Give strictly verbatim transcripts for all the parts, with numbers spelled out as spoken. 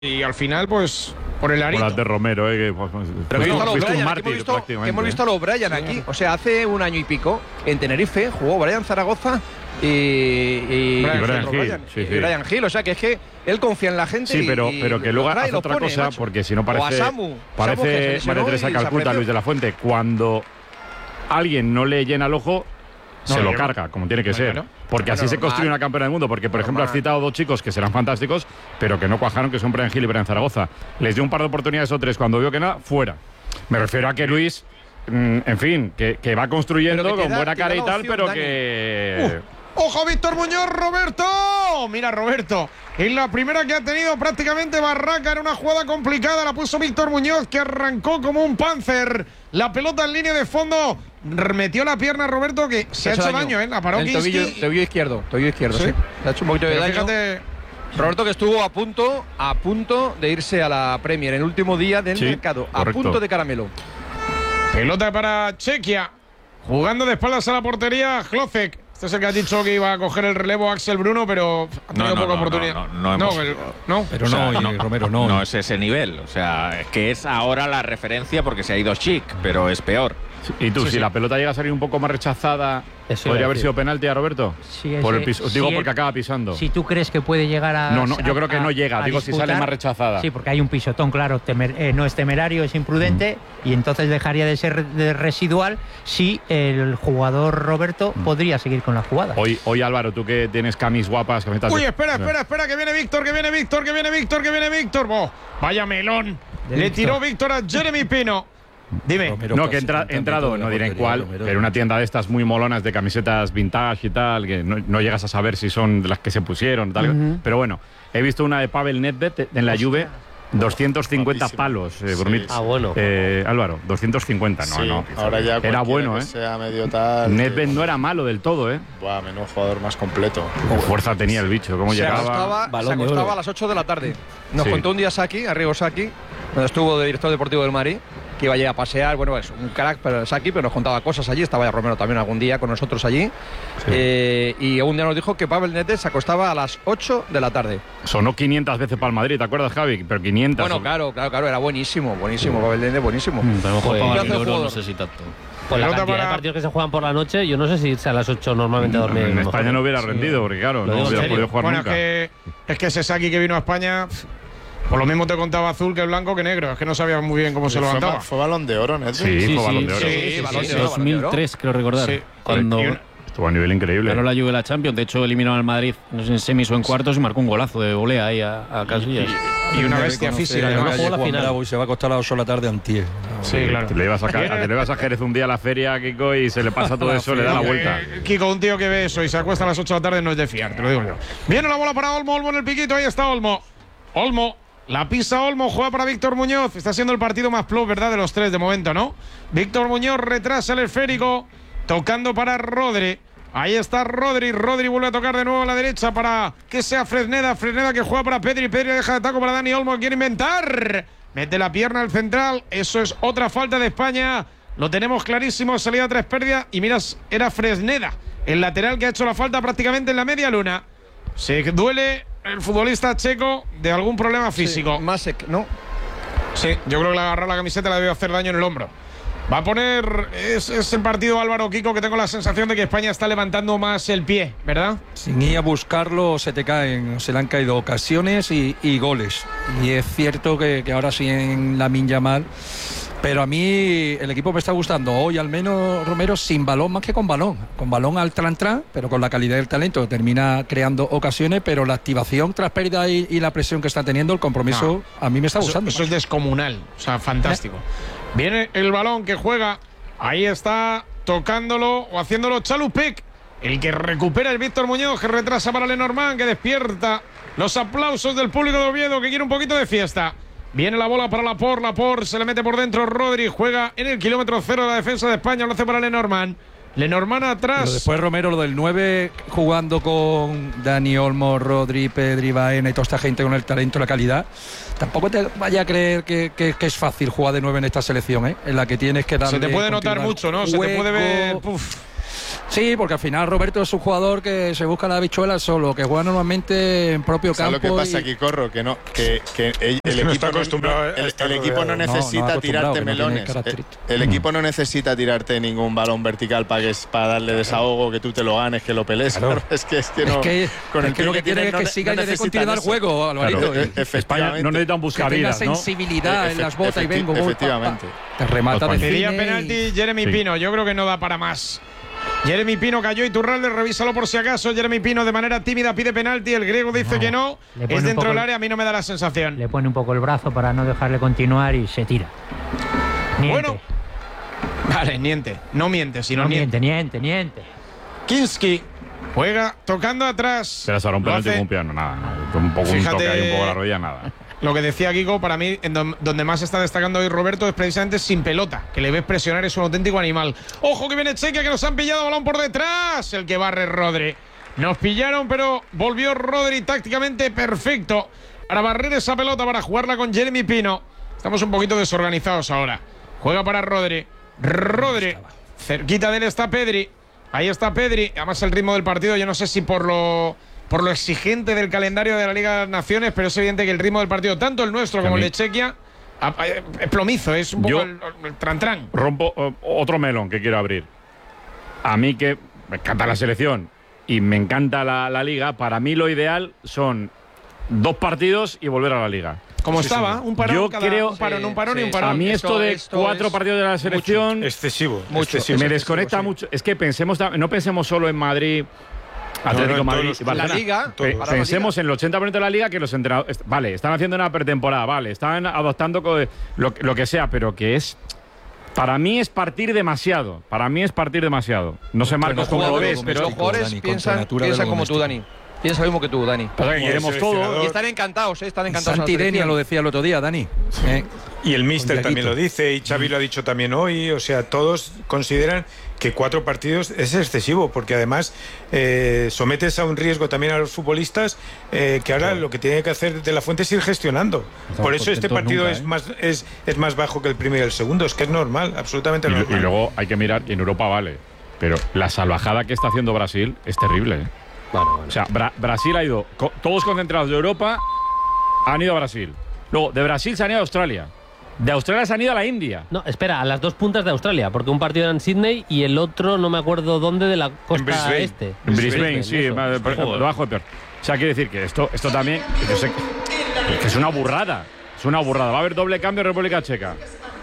Y al final, pues, por el arito. Por las de Romero, ¿eh? Que, pues, Pero fuiste, hemos fuiste visto un a mártir, hemos visto, prácticamente. que hemos visto a los Brian aquí. O sea, hace un año y pico, en Tenerife, jugó Brian Zaragoza y, y, Brian, y Brian Hill. Brian, Sí, y sí. Brian Hill. O sea, que es que él confía en la gente. Sí, pero, y, pero que luego hace otra pone, cosa, macho. porque si no O a parece. Samu, parece Samu, que se lesionó María Teresa y Calcuta, desapareció. Luis de la Fuente. Cuando alguien no le llena el ojo, No, se lo yo- carga, como tiene que ser. Bueno, Porque bueno, así se normal. construye una campeona del mundo. Porque, por ejemplo, has Normal. citado dos chicos que serán fantásticos, pero que no cuajaron, que son Brian Hill y Brian Zaragoza. Les dio un par de oportunidades o tres. Cuando vio que nada, fuera. Me refiero a que Luis, mm, en fin, que, que va construyendo Pero que te con da- buena te da cara y la tal, opción, pero Dani. que. Uh, ¡Ojo, Víctor Muñoz, Roberto! Mira, Roberto, en la primera que ha tenido prácticamente Barraca, era una jugada complicada, la puso Víctor Muñoz, que arrancó como un panzer. La pelota en línea de fondo, metió la pierna a Roberto, que se ha hecho daño, ¿eh? La paró El tobillo, Kinski. tobillo izquierdo, tobillo izquierdo, ¿Sí? sí. Le ha hecho un poquito de Pero daño. fíjate, Roberto, que estuvo a punto, a punto de irse a la Premier en el último día del Sí, mercado, a correcto. punto de caramelo. pelota para Chequia, jugando de espaldas a la portería, Hlocek. Este es el que ha dicho que iba a coger el relevo Axel Bruno, pero ha tenido No, no, poca no, oportunidad. no, no, no hemos- el- no. Pero O sea, no, y Romero no. No es ese nivel. O sea, es que es ahora la referencia porque se ha ido Chic, pero es peor. Y tú, Sí, si sí. la pelota llega a salir un poco más rechazada, Eso iba ¿podría a haber decir. sido penalti a Roberto? Sí, Por el ese- piso, si digo él- porque acaba pisando. Si tú crees que puede llegar a. No, no, yo a- creo que no llega, a digo, si disputar, sale más rechazada. Sí, porque hay un pisotón, claro, temer- eh, no es temerario, es imprudente, Mm. y entonces dejaría de ser de residual si el jugador Roberto Mm. podría seguir con la jugada. Hoy, hoy Álvaro, tú que tienes camis guapas, camisetas. Uy, de- espera, espera, espera, que viene Víctor, que viene Víctor, que viene Víctor, que viene Víctor. Oh, vaya melón. De Le Víctor. tiró Víctor a Jeremy Pino. Dime. Romero No, que casi entra, cantando entrado, en la no diré en portería, cuál, Romero. pero una tienda de estas muy molonas de camisetas vintage y tal, que no, no llegas a saber si son de las que se pusieron, tal. Pero bueno, he visto una de Pavel Nedved en la Juve, doscientos cincuenta Guapísimo. palos, eh, Sí, Brunit. sí. Ah, bueno. Eh, Álvaro, doscientos cincuenta, no, Sí, no. ahora ya Era cualquiera bueno, que ¿eh? sea medio tal. Nedved que- no era malo del todo, ¿eh? Buah, menudo jugador más completo. Fuerza tenía el bicho, cómo Se llegaba. acostaba, Balón se de acostaba oro. a las ocho de la tarde. Nos Sí. contó un día Saki, Arrigo Saki, cuando estuvo de director deportivo del Madrid, que iba allí a pasear. Bueno, es un crack pero Saki, pero nos contaba cosas allí. Estaba ya Romero también algún día con nosotros allí. Eh, y un día nos dijo que Pavel Nedved se acostaba a las ocho de la tarde. Sonó quinientas veces para el Madrid, ¿te acuerdas, Javi? Pero quinientas. Bueno, claro, claro, claro, era buenísimo, buenísimo, Pavel Nedved, buenísimo. Pero a lo mejor Joder, para ¿qué el hace el euro jugador? no sé si tanto. Pues la Pelota cantidad para- de partidos que se juegan por la noche, yo no sé si irse a las ocho normalmente a dormir. En mejor. España no hubiera rendido, porque claro, Lo no digo en hubiera serio. podido jugar Bueno, nunca. es que, es que ese Saki que vino a España, por lo mismo te contaba azul que blanco que negro. Es que no sabía muy bien cómo se fue, levantaba. ba- fue balón de oro, Nedved. Sí, Sí, fue balón sí, de oro. sí, Sí, sí, balón sí, de sí. oro, dos mil tres, creo recordar. Sí. Cuando Y una- Estuvo a nivel increíble. ganó la Juve la Champions. De hecho, eliminaron al Madrid no sé, en semis o en cuartos y marcó un golazo de volea ahí a, a Casillas. Y una Reconoce bestia física, que además. jugó la Juan final. Bravo Y se va a acostar a las ocho de la tarde antier. Sí, claro. Te le ibas a, ca- te le ibas a Jerez un día a la feria, Kiko, y se le pasa todo eso, le da la vuelta. Eh, Kiko, un tío que ve eso y se acuesta a las ocho de la tarde no es de fiar, te lo digo yo. Viene la bola para Olmo, Olmo en el piquito, ahí está Olmo. Olmo, la pisa Olmo, juega para Víctor Muñoz. Está siendo el partido más plus, ¿verdad? De los tres de momento, ¿no? Víctor Muñoz retrasa el esférico, tocando para Rodri. Ahí está Rodri, Rodri vuelve a tocar de nuevo a la derecha para que sea Fresneda, Fresneda que juega para Pedri, Pedri deja de taco para Dani Olmo, quiere inventar, mete la pierna al central, eso es otra falta de España, lo tenemos clarísimo, salida tres pérdidas y miras, era Fresneda, el lateral que ha hecho la falta prácticamente en la media luna. Se duele el futbolista checo de algún problema físico. Sí, Masek, ¿no? Sí, yo creo que le agarrar la camiseta le debe hacer daño en el hombro. Va a poner. Es, es el partido Álvaro Kiko que tengo la sensación de que España está levantando más el pie, ¿verdad? Sin ir a buscarlo se te caen, se le han caído ocasiones y, y goles. Y es cierto que, que ahora sí en Lamine Yamal. Pero a mí el equipo me está gustando hoy, al menos Romero, sin balón más que con balón. Con balón al tran-tran, pero con la calidad del talento. Termina creando ocasiones, pero la activación tras pérdida y, y la presión que está teniendo, el compromiso, a mí me está Eso, gustando. eso es descomunal, o sea, fantástico. Viene el balón que juega, ahí está tocándolo o haciéndolo Chalupek, el que recupera el Víctor Muñoz, que retrasa para Lenormand, que despierta los aplausos del público de Oviedo, que quiere un poquito de fiesta. Viene la bola para Laporte, Laporte se le mete por dentro Rodri, juega en el kilómetro cero de la defensa de España, lo hace para Lenormand. Lenormand atrás. Pero después Romero, lo del nueve, jugando con Dani Olmo, Rodri, Pedri, Baena y toda esta gente con el talento y la calidad, tampoco te vaya a creer que, que- que es fácil jugar de nueve en esta selección, ¿eh? En la que tienes que darle Se te puede notar continuar mucho, ¿no? Se te puede ver. juego. Uf. Sí, porque al final Roberto es un jugador que se busca la habichuela solo, que juega normalmente en propio campo. ¿Sabes lo que pasa y... aquí, Corro? Que no, que, que el, el que no equipo está acostumbrado no, a el, estar el equipo no rodeado. necesita No, no tirarte que no melones. tiene el, características. el equipo no necesita tirarte ningún balón vertical para que para darle desahogo, que tú te lo ganes, que lo pelees. Claro. Claro, es que es que no. Es que, con es el que lo que pie quiere es no que ne- siga no y de necesitan continuidad el eso. juego, Alvarito. Claro, y- e- España efectivamente. no necesitan que buscar tenga vidas, ¿no? sensibilidad en las botas y Efecti- vengo. gol, pa, pa. efectivamente. Te remata de Pedía cine y- penalti Jeremy Sí. Pino. Yo creo que no da para más. Jeremy Pino cayó, Iturralde, revísalo por si acaso. Jeremy Pino de manera tímida pide penalti. El griego dice No, que no. le pone Es un dentro poco del el- área. A mí no me da la sensación. Le pone un poco el brazo para no dejarle continuar y se tira. Niente. Bueno. Vale, niente. No miente, sino no, niente. niente, niente, niente. Kinski juega tocando atrás. Se las hará un Lo penalti hace- con un piano, nada. Un poco un Fíjate- toque ahí, un poco la rodilla, nada. Lo que decía Kiko, para mí, en don- donde más está destacando hoy Roberto es precisamente sin pelota, que le ves presionar, es un auténtico animal. ¡Ojo que viene Chequia, que nos han pillado, balón por detrás! El que barre Rodri. Nos pillaron, pero volvió Rodri tácticamente perfecto para barrer esa pelota, para jugarla con Jeremy Pino. Estamos un poquito desorganizados ahora. Juega para Rodri. Rodri. Cerquita de él está Pedri. Ahí está Pedri. Además el ritmo del partido, yo no sé si por lo... por lo exigente del calendario de la Liga de las Naciones, pero es evidente que el ritmo del partido, tanto el nuestro como el de Chequia, a- a- es plomizo, es un poco Yo- el, el tran-tran. Rompo eh, otro melón que quiero abrir. A mí que me encanta la selección y me encanta la, la liga, para mí lo ideal son dos partidos y volver a la liga. Como Sí, estaba, sí. un parón, Yo cada- creo- un parón, un parón Sí, y un sí. parón. A mí esto, Esto- de esto cuatro es partidos de la selección Excesivo. Mucho. excesivo, me excesivo, desconecta sí. mucho. Es que pensemos, ta- no pensemos solo en Madrid, Atlético no, en Madrid todos los y clubes. Barcelona. La Liga, Pe- para la Pensemos en el ochenta por ciento de la liga que los entrenadores, est- vale, están haciendo una pretemporada, vale, están adoptando co- lo, lo que sea, pero que es, para mí es partir demasiado, para mí es partir demasiado. No sé, Marcos, cómo lo jugadores, ves, pero doméstico, Los jugadores Dani, contra piensan, natura de lo piensan como tú, doméstico. Dani. Piensa lo mismo que tú, Dani. pasa que Como queremos el todo. seleccionador. Y están encantados, ¿eh? Están encantados. Santi en la Denia selección. lo decía el otro día, Dani. Eh, Y el Con míster Dieguito. también lo dice, y Xavi lo ha dicho también hoy. O sea, todos consideran que cuatro partidos es excesivo, porque además eh, sometes a un riesgo también a los futbolistas, eh, que ahora lo que tiene que hacer De La Fuente es ir gestionando. estamos Por eso este contentos partido nunca, es ¿eh? más es, es más bajo que el primero y el segundo. Es que es normal, absolutamente Y, normal. y luego hay que mirar, y en Europa vale, pero la salvajada que está haciendo Brasil es terrible. ¿eh? O sea, Bra- Brasil ha ido, co- todos concentrados de Europa han ido a Brasil. Luego, de Brasil se han ido a Australia. De Australia se han ido a la India. No, espera, a las dos puntas de Australia, porque un partido era en Sydney y el otro no me acuerdo dónde de la costa Brisbane. este. En Brisbane, sí, eso. más- por- Joder. debajo de peor. O sea, quiere decir que esto, esto también yo sé que, que es una burrada. Es una burrada. Va a haber doble cambio en República Checa.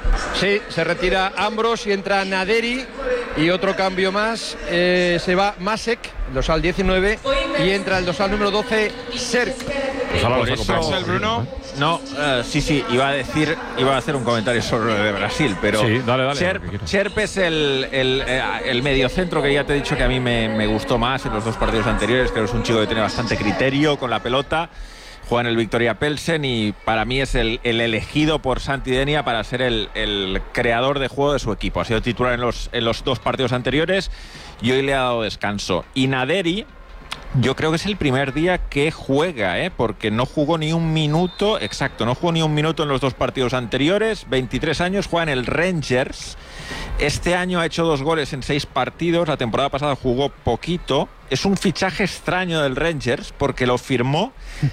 Sí, se retira Ambros y entra Naderi. Y otro cambio más, eh, se va Masek, el dorsal diecinueve, y entra el dorsal número doce, Serk. Pues ahora Por los ha eso- comprado. Axel, Bruno. No, eh, sí, sí, iba a decir, iba a hacer un comentario sobre lo de Brasil, pero Sí, dale, dale, Cherp, lo que quieras. Cherp es el, el, eh, el mediocentro que ya te he dicho que a mí me, me gustó más en los dos partidos anteriores, creo que es un chico que tiene bastante criterio con la pelota, juega en el Victoria Pelsen y para mí es el, el elegido por Santi Denia para ser el, el creador de juego de su equipo. Ha sido titular en los, en los dos partidos anteriores y hoy le ha dado descanso. Y Naderi, yo creo que es el primer día que juega, ¿eh? Porque no jugó ni un minuto, exacto, no jugó ni un minuto en los dos partidos anteriores, veintitrés años, juega en el Rangers. Este año ha hecho dos goles en seis partidos, la temporada pasada jugó poquito. Es un fichaje extraño del Rangers porque lo firmó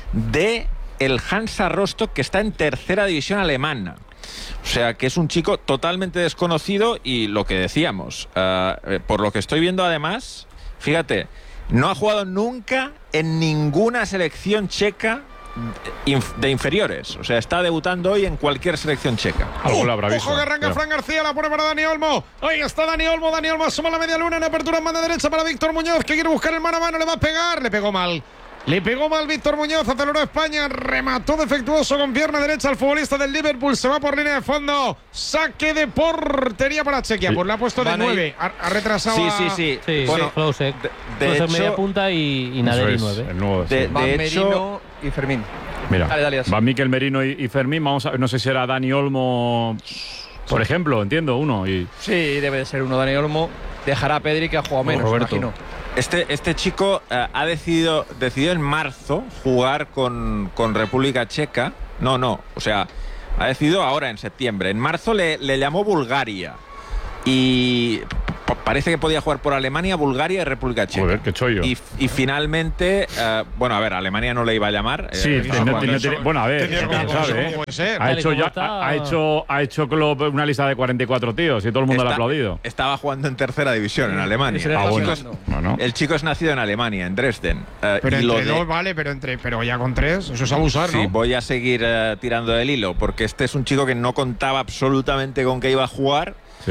de el Hansa Rostock, que está en tercera división alemana. O sea, que es un chico totalmente desconocido y lo que decíamos, uh, por lo que estoy viendo además, fíjate, no ha jugado nunca en ninguna selección checa de inferiores. O sea, está debutando hoy en cualquier selección checa. Algo le habrá visto. Ojo que arranca Pero- Fran García, la pone para Dani Olmo. Ahí está Dani Olmo, Dani Olmo asoma la media luna en apertura en banda derecha para Víctor Muñoz, que quiere buscar el mano a mano, le va a pegar, le pegó mal. Le pegó mal Víctor Muñoz, aceleró España, remató defectuoso con pierna derecha al futbolista del Liverpool, se va por línea de fondo, saque de portería para Chequia, pues le ha puesto de Van ahí. nueve, ha, ha retrasado Sí, a- sí, sí. Sí, Bueno, Klosek. de- de Klosek hecho- media punta y, y Eso Naderi es, nueve. el nuevo, sí. De- Van hecho- Merino y Fermín. Mira, Dale, dale, así. va Miquel Merino y, y Fermín. Vamos a, no sé si era Dani Olmo, por ejemplo, entiendo, uno. Y Sí, debe de ser uno, Dani Olmo. Dejará a Pedri, que ha jugado menos, Roberto. imagino. Este, este chico eh, ha decidido, decidió en marzo jugar con, con República Checa. No, no, o sea, ha decidido ahora en septiembre. En marzo le, le llamó Bulgaria. Y parece que podía jugar por Alemania, Bulgaria y República Checa. Joder, qué chollo. Y, y finalmente, uh, bueno, a ver, Alemania no le iba a llamar. Sí, eh, ten, no, no tiene, bueno, a ver, Tenía quién como- sabe, ¿cómo ¿eh? puede ser? Ha Tal y hecho, como ya, está- ha, ha hecho, ha hecho Klopp una lista de cuarenta y cuatro tíos y todo el mundo le ha Está- aplaudido. Estaba jugando en tercera división en Alemania. Y se le Ah, está bueno. sacando. Bueno. El chico es nacido en Alemania, en Dresden. eh, Pero y lo entre de- dos, vale, pero entre pero ya con tres, eso es abusar, Sí, ¿no? voy a seguir eh, tirando del hilo, porque este es un chico que no contaba absolutamente con que iba a jugar Sí.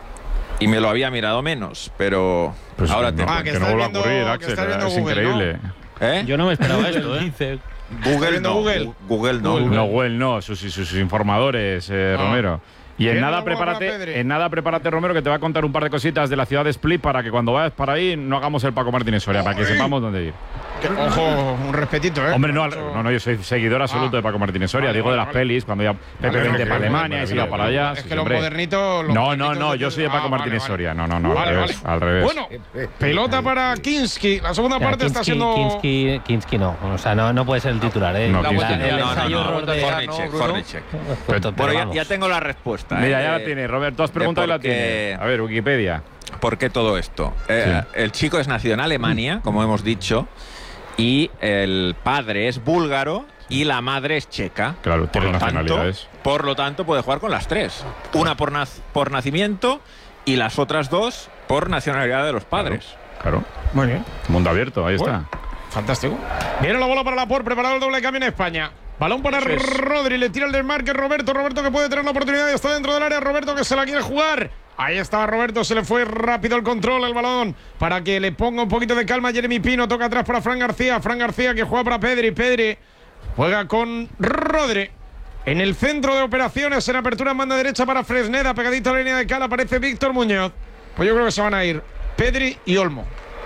y me lo había mirado menos, pero Pues ahora no, te Ah, que que no estás vuelva a viendo- ocurrir, que Axel. estás viendo Es Google, increíble. ¿Eh? Yo no me esperaba esto, ¿eh? Dice, Google viendo no, Google? Gu- Google no. Google. No, Well, no, sus, sus informadores, eh, Ah. Romero. Y en Viene nada, la bola para prepárate, Pedri. en nada, prepárate, Romero, que te va a contar un par de cositas de la ciudad de Split para que cuando vayas para ahí no hagamos el Paco Martínez Soria, para que Uy. sepamos dónde ir. Que- Ojo, un respetito, ¿eh? Hombre, no, al- Mucho- no, no, yo soy seguidor absoluto Ah. de Paco Martínez Soria. Vale, Digo de vale, las vale. pelis, cuando ya Pepe Vale, vente vale, para vale, Alemania y se iba para allá. Es sí, que los hombre. modernitos. los No, no, modernitos no, de- yo soy de Paco Ah, Martínez vale, Soria. vale. No, no, no, Vale, al revés. vale. Al revés. Bueno, pelota para Kinski. La segunda ya, parte está Kinski, siendo. Kinski, Kinski no. O sea, no, no puede ser el titular, ¿eh? No, La Kinski vuelta- no. el No, no, ensayo no, error de Hornicek, Bruno. Hornicek. Pero Bueno, ya, vamos. ya tengo la respuesta. Mira, ¿eh? ya la tiene, Robert. Tú has preguntado y la porque- tienes. A ver, Wikipedia. ¿Por qué todo esto? Eh, El chico es nacido en Alemania, como hemos dicho, y el padre es búlgaro y la madre es checa. Claro, por tiene lo tanto, nacionalidades. por lo tanto, puede jugar con las tres. Una por, nac- por nacimiento y las otras dos por nacionalidad de los padres. Claro. Muy bien. Mundo abierto, ahí Bueno. está. Fantástico. Viene la bola para la por, preparado el doble cambio en España. Balón para Rodri, le tira el desmarque Roberto. Roberto que puede tener la oportunidad y está dentro del área. Roberto que se la quiere jugar. Ahí estaba Roberto, se le fue rápido el control, el balón, para que le ponga un poquito de calma. Jeremy Pino toca atrás para Fran García. Fran García que juega para Pedri. Pedri juega con Rodri. En el centro de operaciones, en apertura en banda derecha para Fresneda, pegadito a la línea de cal, aparece Víctor Muñoz. Pues yo creo que se van a ir Pedri y Olmo.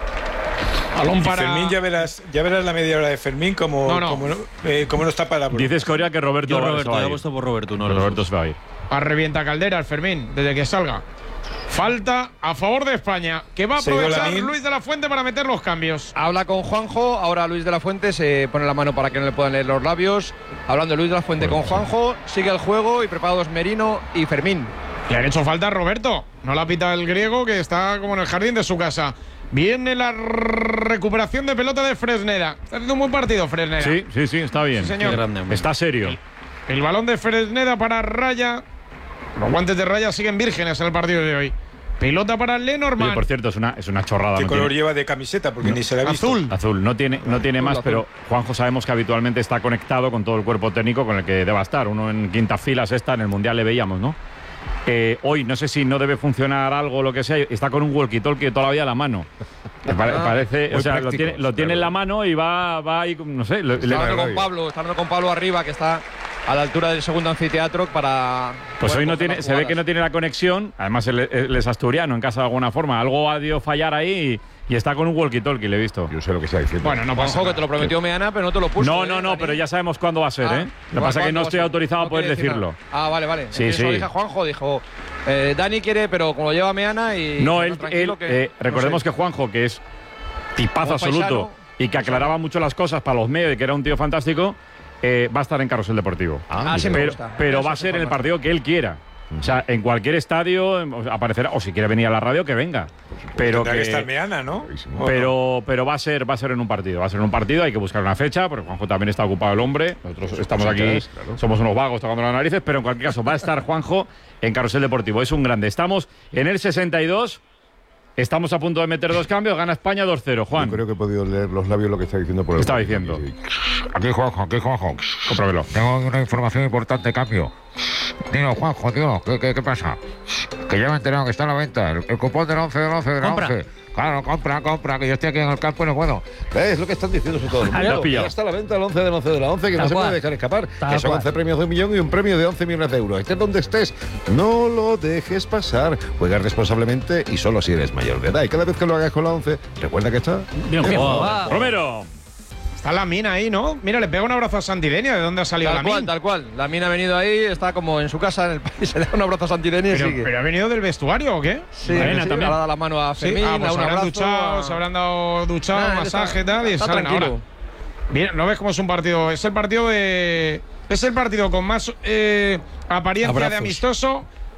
Balón Y para Fermín, ya verás, ya verás la media hora de Fermín como No, no, no. Como no, eh, como no está para la broma. Dice Escoria que Roberto, Yo, se Roberto, va a he ir. puesto por Roberto, no Roberto se va a ir. a revienta Caldera el Fermín desde que salga. Falta a favor de España, que va a Se dio aprovechar Lamine. Luis de la Fuente para meter los cambios. Habla con Juanjo, ahora Luis de la Fuente se pone la mano para que no le puedan leer los labios. Hablando Luis de la Fuente con Juanjo, sigue el juego y preparados Merino y Fermín. Le han hecho falta a Roberto. No la pita el griego que está como en el jardín de su casa. Viene la recuperación de pelota de Fresneda. Está haciendo un buen partido Fresneda. Sí, sí, sí, está bien. Sí, señor. Qué grande, hombre. Está serio. El balón de Fresneda para Raya. Los guantes de Raya siguen vírgenes en el partido de hoy. Pelota para Oye, Lenormand. por cierto, es una, es una chorrada. ¿Qué no color tiene- lleva de camiseta? Porque ni se la ha visto. Azul. Azul, no tiene, no tiene más, azul. pero Juanjo sabemos que habitualmente está conectado con todo el cuerpo técnico con el que deba estar. Uno en quinta fila, sexta, en el Mundial le veíamos, ¿no? Eh, hoy no sé si no debe funcionar algo o lo que sea, está con un walkie-talkie todavía a la mano. Me pare- parece, muy o sea, lo práctico, tiene, lo tiene en la mano y va, va ahí, no sé. le- Está le- hablando con Pablo, está hablando con Pablo arriba, que está a la altura del segundo anfiteatro para. Pues poder hoy no coger tiene, las se ve jugadas. que no tiene la conexión. Además, él, él es asturiano en casa de alguna forma. Algo ha debido fallar ahí y, y está con un walkie-talkie, le he visto. Yo sé lo que está diciendo. Bueno, no pasa Juanjo, que nada. te lo prometió Meana, pero no te lo puso. No, ¿eh, no, no, Dani? pero ya sabemos cuándo va a ser, Ah, ¿eh? Lo que pasa es que no ¿cuándo estoy va a ser? autorizado a No poder quiere decir decirlo. nada. Ah, vale, vale. Sí, Eso sí. lo dije a Juanjo, dijo. eh, Dani quiere, pero como lo lleva Meana y. No, no, él, tranquilo él, que- eh, recordemos no sé. que Juanjo, que es tipazo Como absoluto paisano, y que aclaraba mucho las cosas para los medios y que era un tío fantástico, eh, va a estar en Carrusel Deportivo. Ah, sí me pero, gusta. pero Eso va a es ser en el informar. partido que él quiera. O sea, en cualquier estadio em, aparecerá, o si quiere venir a la radio, que venga. Pero Tendrá que que, estar Meana, ¿no? ¿O pero, pero va a ser, va a ser en un partido. Va a ser en un partido, hay que buscar una fecha, porque Juanjo también está ocupado el hombre. Nosotros estamos aquí, interés, claro. somos unos vagos tocando las narices, pero en cualquier caso va a estar Juanjo en Carrusel Deportivo. Es un grande. Estamos en el sesenta y dos. Estamos a punto de meter dos cambios. Gana España dos cero. Juan, Yo creo que he podido leer los labios lo que está diciendo por el. ¿Qué está diciendo? Sí, sí. Aquí Juanjo, aquí Juanjo. cómpramelo. Tengo una información importante, cambio. Tío, Juanjo, tío, ¿qué, qué, qué pasa? Que ya me he enterado que está a la venta. El, el cupón del once del once del Compra. once. Claro, compra, compra, que yo estoy aquí en el campo y no puedo. ¿Ves lo que están diciendo todo el Lo has mundo? pillado. Ya está a la venta el once del once del once, que Tal no se cual. puede dejar escapar. Tal Que son cual. once premios de un millón y un premio de once millones de euros. Estés donde estés, no lo dejes pasar. Juega responsablemente y solo si eres mayor de edad. Y cada vez que lo hagas con la once, recuerda que está. Bien jugado. jugado. Romero. Está la mina ahí, ¿no? Mira, le pega un abrazo a Santidenia. ¿De dónde ha salido Tal la cual, mina? tal cual. La mina ha venido ahí, está como en su casa en el país, se le da un abrazo a Santidenia y Pero, sigue. pero ha venido del vestuario o qué? Sí, Arena sí, también. le ha dado la mano a Sí, Fermín, ah, a pues un se habrán abrazo. duchado, a- se habrán dado duchado, Nah, él masaje está- tal, y está salen tranquilo. ahora. Bien, ¿no ves cómo es un partido? Es el partido de. Es el partido con más eh, apariencia Abrazos. de amistoso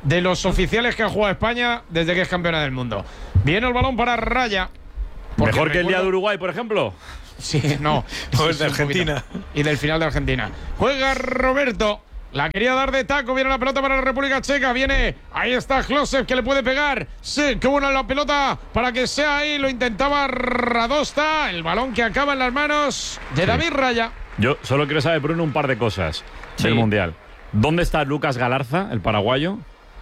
de los oficiales que ha jugado España desde que es campeona del mundo. Viene el balón para Raya. Mejor que el día de Uruguay, por ejemplo. Sí, no. O el de Argentina. Y del final de Argentina. Juega Roberto. La quería dar de taco. Viene la pelota para la República Checa. Viene. Ahí está Klose, que le puede pegar. Sí, qué buena la pelota para que sea ahí. Lo intentaba Radosta. El balón que acaba en las manos de David sí. Raya. Yo solo quiero saber, Bruno, un par de cosas sí. del Mundial. ¿Dónde está Lucas Galarza, el paraguayo?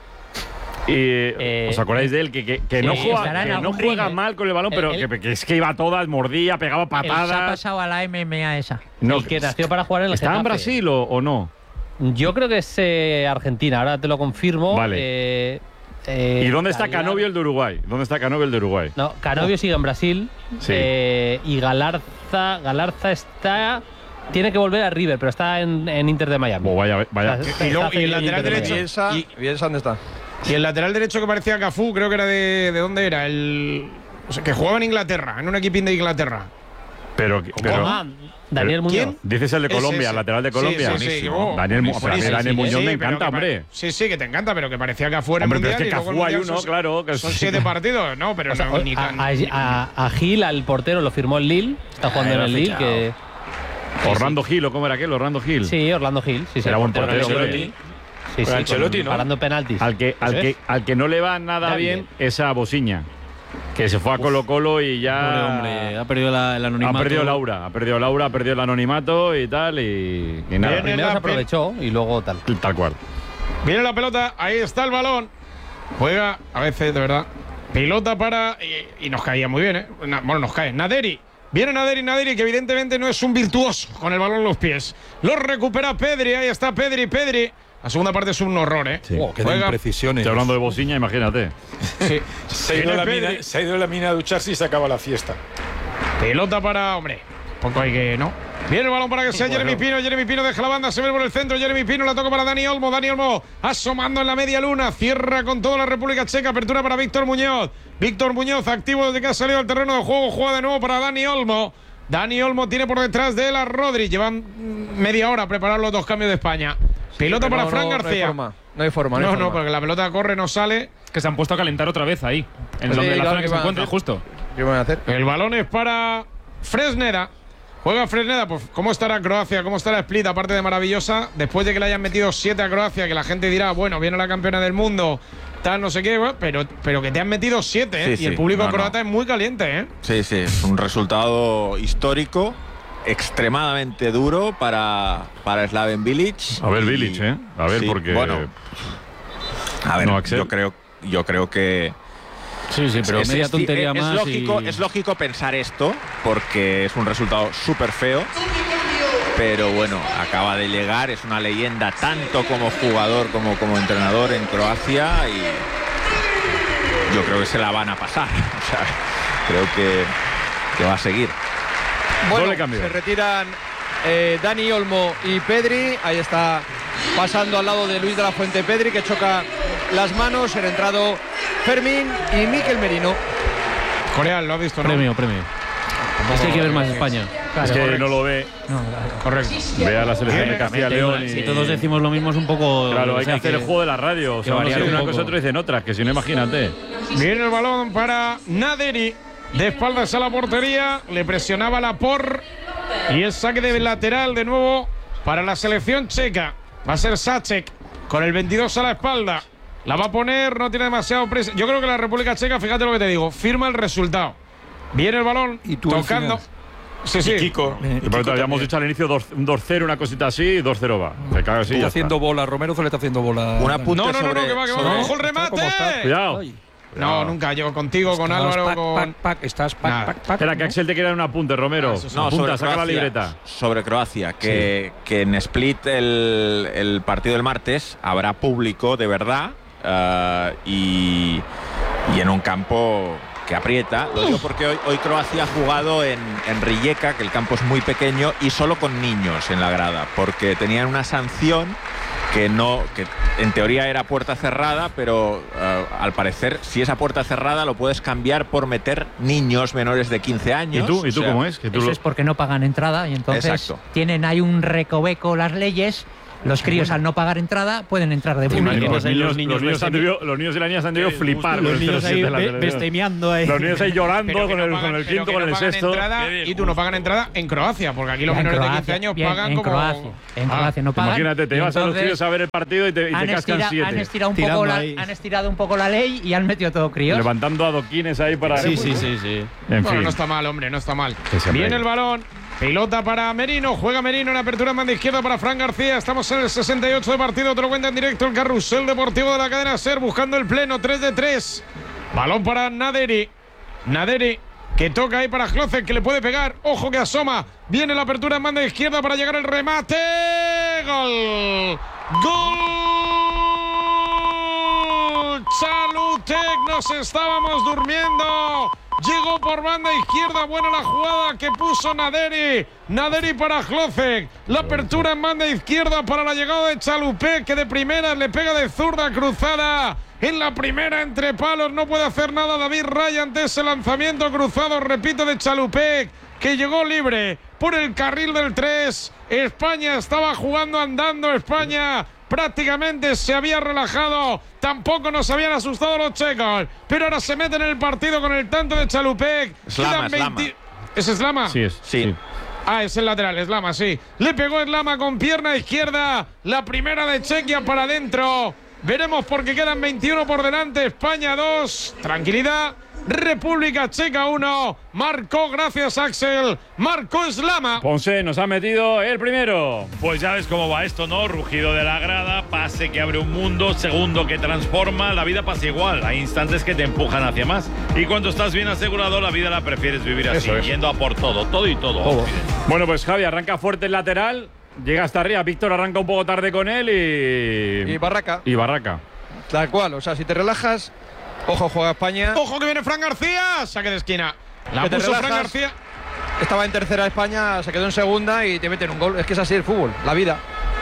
Y, eh, ¿os acordáis de él? Que, que, que sí, no juega, que no juega ring, mal con el balón, pero el, que, que es que iba a todas, mordía, pegaba patadas. Se ha pasado a la M M A esa. No, el que nació para jugar en el ¿Está en Brasil o, o no? Yo creo que es eh, Argentina, ahora te lo confirmo. Vale. Eh, eh, ¿Y dónde está Galar... Canovio el de Uruguay? ¿Dónde está Canovio el de Uruguay? No, Canovio oh. sigue en Brasil. Sí. Eh, y Galarza, Galarza está... Tiene que volver a River, pero está en, en Inter de Miami. Oh, vaya, vaya. Y, y, luego, y el lateral derecho. Bielsa, y, Bielsa, ¿dónde está? Y el lateral derecho que parecía Cafú, creo que era de. ¿De dónde era? El. O sea, que jugaba en Inglaterra, en un equipín de Inglaterra. Pero. pero ah, Daniel Muñoz. ¿Quién? Dices el de Colombia, ese, el lateral de Colombia. Sí, sí, sí. Oh, Daniel, buenísimo. Daniel, Daniel Muñoz sí, me encanta, hombre. Sí, sí, que te encanta, pero que parecía que afuera hombre, el mundial. Pero es que Cafú hay uno, son, claro. Que son sí. siete partidos, no, pero o sea, no, ni tan. A, a, a Gil, al portero, lo firmó el Lille. Está jugando en el Lille. Que, Orlando Gil, ¿o cómo era aquel? Orlando Gil. Sí, Orlando Gil. Sí, sí, era buen portero, hombre. Sí, sí, Ancelotti, ¿no? Parando penaltis. Al que, al, que, al que no le va nada bien es a Bosiña, que se fue a Colo Colo y ya. Pobre hombre, ha perdido la, el anonimato. Ha perdido Laura, ha perdido Laura, ha perdido el anonimato y tal, y, y nada. Primero se aprovechó y luego tal. Tal cual. Viene la pelota, ahí está el balón. Juega a veces, de verdad. Pilota para. Y, y nos caía muy bien, ¿eh? Bueno, nos cae. Naderi. Viene Naderi, Naderi, que evidentemente no es un virtuoso con el balón en los pies. Lo recupera Pedri, ahí está Pedri, Pedri. La segunda parte es un horror, ¿eh? Sí. Oh, qué imprecisiones. Estoy hablando de Bosiña, imagínate. Sí. se, ha ido la mina, se ha ido a la mina a ducharse y se acaba la fiesta. Pelota para, hombre, poco hay que, ¿no? Viene el balón para que sea bueno. Jeremy Pino. Jeremy Pino deja la banda, se ve por el centro. Jeremy Pino la toca para Dani Olmo. Dani Olmo asomando en la media luna. Cierra con toda la República Checa. Apertura para Víctor Muñoz. Víctor Muñoz activo desde que ha salido al terreno de juego. Juega de nuevo para Dani Olmo. Dani Olmo tiene por detrás de él a Rodri. Llevan media hora a preparar los dos cambios de España. Pelota sí, para no, Fran no, García. No hay forma. No hay forma. No, no, no, forma. porque la pelota corre, no sale. Que se han puesto a calentar otra vez ahí. En sí, donde la claro, zona que se encuentra, justo. ¿Qué van a hacer? El balón es para Fresneda. Juega Fresneda, pues ¿cómo estará Croacia? ¿Cómo estará Split? Aparte de maravillosa, después de que le hayan metido siete a Croacia, que la gente dirá, bueno, viene la campeona del mundo, tal, no sé qué, bueno, pero, pero que te han metido siete, ¿eh? Sí, y sí. el público no, croata no. es muy caliente, ¿eh? Sí, sí, es un resultado histórico, extremadamente duro para, para Slaven Bilic. A ver, Bilic, ¿eh? A ver, sí, porque... Bueno, a ver, no, yo creo, yo creo que... Sí, sí, pero es, media es, tontería es, más. Es lógico, y... es lógico pensar esto, porque es un resultado súper feo. Pero bueno, acaba de llegar, es una leyenda tanto como jugador como como entrenador en Croacia y yo creo que se la van a pasar. O sea, creo que, que va a seguir. Bueno, se retiran eh, Dani Olmo y Pedri. Ahí está pasando al lado de Luis de la Fuente Pedri, que choca las manos. El entrado Fermín y Mikel Merino. Corea, ¿lo has visto? Premio, ¿no? premio. Es que hay que ver más España. Claro, es que correcto. no lo ve. No, claro. Correcto. Ve a la selección de Castilla y León. Si todos decimos lo mismo es un poco... Claro, hay o sea, que hacer que, el juego de la radio. O sea, uno dice una cosa, otro dicen otras, que si no, imagínate. Viene el balón para Naderi. De espaldas a la portería. Le presionaba la por. Y el saque de lateral de nuevo para la selección checa. Va a ser Sacek con el veintidós a la espalda. La va a poner, no tiene demasiado presa. Yo creo que la República Checa, fíjate lo que te digo, firma el resultado. Viene el balón ¿Y tú tocando. Sí, sí. Y Kiko. Eh, y pero habíamos dicho al inicio un dos cero, una cosita así, y dos cero va. Se caga así. Está Ya haciendo está. bola, Romero se le está haciendo bola. Un apunte No, no, no, sobre, no, que va, que va, sobre- ojo el remate. Cuidado. Ay, No, nunca. Yo contigo, con estás Álvaro, pac, con. pac, pac, estás pac, Nada. pac, pac, Espera, que ¿no? Axel te quiere dar un apunte, Romero. Ah, eso sí. No, Apunta, sobre saca la Croacia, libreta. sobre Croacia, que, que en Split el, el partido del martes habrá público de verdad uh, y, y en un campo que aprieta. Lo digo porque hoy, hoy Croacia ha jugado en, en Rijeka, que el campo es muy pequeño, y solo con niños en la grada, porque tenían una sanción que no, que en teoría era puerta cerrada, pero uh, al parecer si esa puerta cerrada lo puedes cambiar por meter niños menores de quince años. ¿Y tú, ¿Y tú o sea, cómo es? Que tú Eso lo... es porque no pagan entrada y entonces Exacto. tienen ahí un recoveco las leyes Los críos, al no pagar entrada, pueden entrar de Los público. niños, los niños, niños los niños han debido- los niños y las niñas han debido flipar. Los con niños estos ahí siete de la be- televisión. bestemeando ahí. Los niños ahí llorando Pero que con no el, pagan- con el pero quinto, que con no el pagan sexto. entrada, y tú no pagan entrada en Croacia, porque aquí los En menores de Croacia, quince años bien, pagan en como. Croacia, en Ah, Croacia no pagan. Imagínate, te y vas a los entonces críos a ver el partido y te, y te han, cascan estira- siete. han estirado un Tirando poco la, ahí. han estirado un poco la ley y han metido todo críos. Levantando adoquines ahí para. Sí, sí, sí, sí. En Bueno, fin. no está mal, hombre, no está mal. Sí, sí, hombre. Viene el balón. Pelota para Merino, juega Merino en apertura en banda izquierda para Fran García. Estamos en el sesenta y ocho de partido, te lo cuenta en directo el carrusel deportivo de la cadena SER, buscando el pleno, tres de tres. Balón para Naderi. Naderi que toca ahí para Klose, que le puede pegar. Ojo que asoma. Viene la apertura en banda izquierda para llegar el remate. Gol. Gol. Chalutec, nos estábamos durmiendo. Llegó por banda izquierda, buena la jugada que puso Naderi. Naderi para Klose. La apertura en banda izquierda para la llegada de Chalupec, que de primera le pega de zurda cruzada. En la primera entre palos no puede hacer nada David Raya ante ese lanzamiento cruzado, repito, de Chalupec, que llegó libre por el carril del tres. España estaba jugando andando, España prácticamente se había relajado, tampoco nos habían asustado los checos, pero ahora se meten en el partido con el tanto de Chalupec. Slama, Quedan veinte... Slama. ¿Es Slama? Sí, es. Sí. sí. Ah, es el lateral, Slama, sí. Le pegó Slama con pierna izquierda. La primera de Chequia para adentro. Veremos porque quedan veintiuno por delante. España dos. Tranquilidad. República Checa uno. Marcó, gracias Axel. Marcó Slama. Ponce nos ha metido el primero. Pues ya ves cómo va esto, ¿no? Rugido de la grada, pase que abre un mundo, segundo que transforma, la vida pasa igual, hay instantes que te empujan hacia más. Y cuando estás bien asegurado, la vida la prefieres vivir así, Eso es. yendo a por todo, todo y todo. Todo. Bueno, pues Javi arranca fuerte el lateral, llega hasta arriba, Víctor arranca un poco tarde con él y... Y Barraca. Y Barraca. Tal cual, o sea, si te relajas, ojo, juega España. Ojo que viene Fran García. Saque de esquina. La Que te puso Fran relajas. García. Estaba en tercera España, se quedó en segunda y te meten un gol. Es que es así el fútbol, la vida.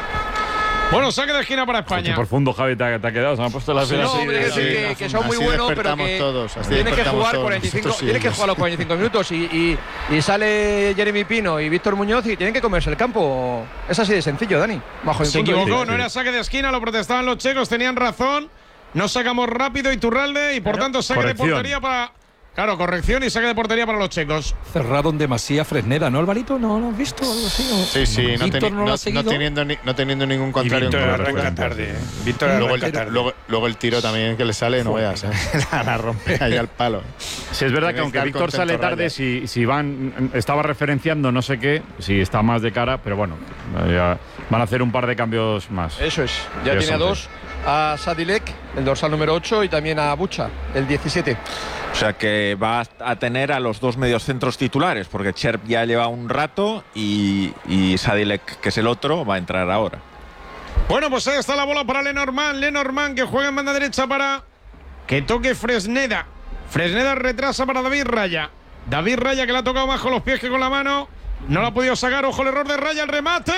Bueno, saque de esquina para Qué España. profundo, Javi, te ha, te ha quedado. Se me han puesto las Sí, venas no, así hombre, de- es decir, que, que son muy Así buenos, pero despertamos que todos, así tienes que despertamos jugar todos cuarenta y cinco, nosotros tienes que ellos. jugar los cuarenta y cinco minutos y, y, y sale Jeremy Pino y Víctor Muñoz y tienen que comerse el campo. Es así de sencillo, Dani. Bajo mi Se punto de equivocó, vista. no era saque de esquina, lo protestaban los checos, tenían razón. No sacamos rápido Iturralde y por Claro. tanto saque Corrección. de portería para. Claro, corrección y saque de portería para los checos. Cerrado en demasía Fresneda, ¿no, Alvarito? ¿No lo has visto o algo así? ¿O- Sí, sí, no, Víctor teni- no lo no- ha no seguido? teniendo, ni- no teniendo ningún contrario. Víctor en arranca contra. tarde, ¿eh? Víctor luego, arranca el, tarde. luego, luego el tiro también que le sale, no veas, ¿eh? la, la rompe ahí al palo. Sí, es verdad que Tiene aunque estar Víctor sale contento, tarde, Raya. si, si van, estaba referenciando no sé qué, si está más de cara, pero bueno, ya van a hacer un par de cambios más. Eso es, ya Eso tiene a es. dos, a Sadilek, el dorsal número ocho, y también a Bucha, el diecisiete. O sea que va a tener a los dos mediocentros titulares, porque Cherp ya lleva un rato y, y Sadilek, que es el otro, va a entrar ahora. Bueno, pues ahí está la bola para Lenormand. Lenormand que juega en banda derecha para que toque Fresneda. Fresneda retrasa para David Raya. David Raya que le ha tocado más con los pies que con la mano. No lo ha podido sacar. Ojo el error de Raya. El remate.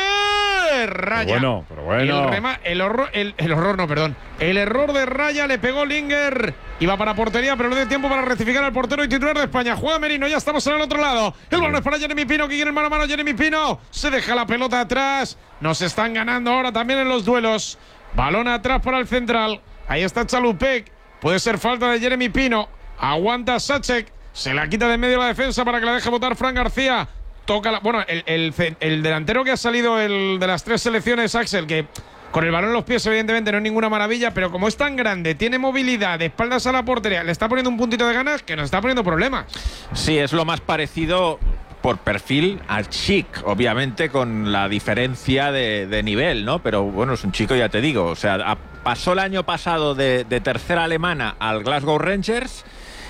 Raya. Pero bueno, pero bueno. El, rema- el horror, el, el horror no, perdón. El error de Raya le pegó Linger. Iba para portería, pero no dio tiempo para rectificar al portero y titular de España. Juega Merino, ya estamos en el otro lado. El balón es para Jeremy Pino, que quiere el mano a mano. Jeremy Pino se deja la pelota atrás. Nos están ganando ahora también en los duelos. Balón atrás para el central. Ahí está Chalupec. Puede ser falta de Jeremy Pino. Aguanta Sacek. Se la quita de en medio la defensa para que la deje botar Fran García. Toca la, bueno, el, el, el delantero que ha salido el, de las tres selecciones, Axel, que con el balón en los pies evidentemente no es ninguna maravilla, pero como es tan grande, tiene movilidad, de espaldas a la portería, le está poniendo un puntito de ganas que nos está poniendo problemas. Sí, es lo más parecido por perfil al Chic, obviamente con la diferencia de, de nivel, ¿no? Pero bueno, es un chico, ya te digo, o sea, a, pasó el año pasado de, de tercera alemana al Glasgow Rangers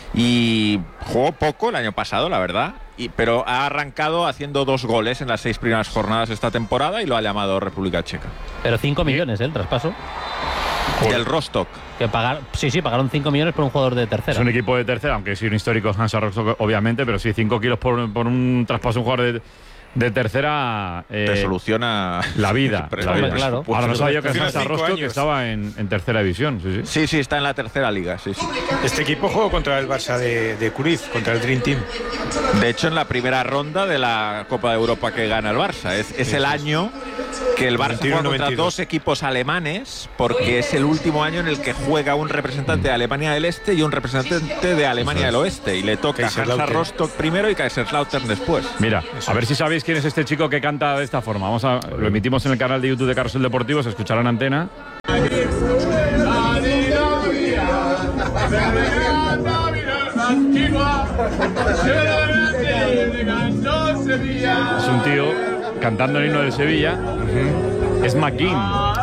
y jugó poco el año pasado, la verdad, y, pero ha arrancado haciendo dos goles en las seis primeras jornadas de esta temporada y lo ha llamado República Checa. Pero cinco millones, ¿eh? El traspaso. Del Rostock. Que pagar, sí, sí, pagaron cinco millones por un jugador de tercera. Es un equipo de tercera, aunque sí un histórico Hansa Rostock, obviamente, pero sí cinco kilos por, por un traspaso de un jugador de, de tercera. Eh, Te soluciona la vida. la vida. Claro. Ahora no sabía yo que el Tienes Hansa cinco Rostock años. estaba en, en tercera división. Sí, sí. Sí, sí, está en la tercera liga, sí, sí. Este equipo jugó contra el Barça de, de Cruyff, contra el Dream Team. De hecho, en la primera ronda de la Copa de Europa que gana el Barça. Es, es el año Que el Barça juega contra dos equipos alemanes porque es el último año en el que juega un representante de Alemania del Este y un representante de Alemania del Oeste. Y le toca Hansa Rostock primero y Kaiserslautern después. Mira, a ver si sabéis quién es este chico que canta de esta forma. Vamos a, lo emitimos en el canal de YouTube de Carrusel Deportivo, se escuchará en antena. Es un tío cantando el himno del Sevilla. Uh-huh. Es McGinn,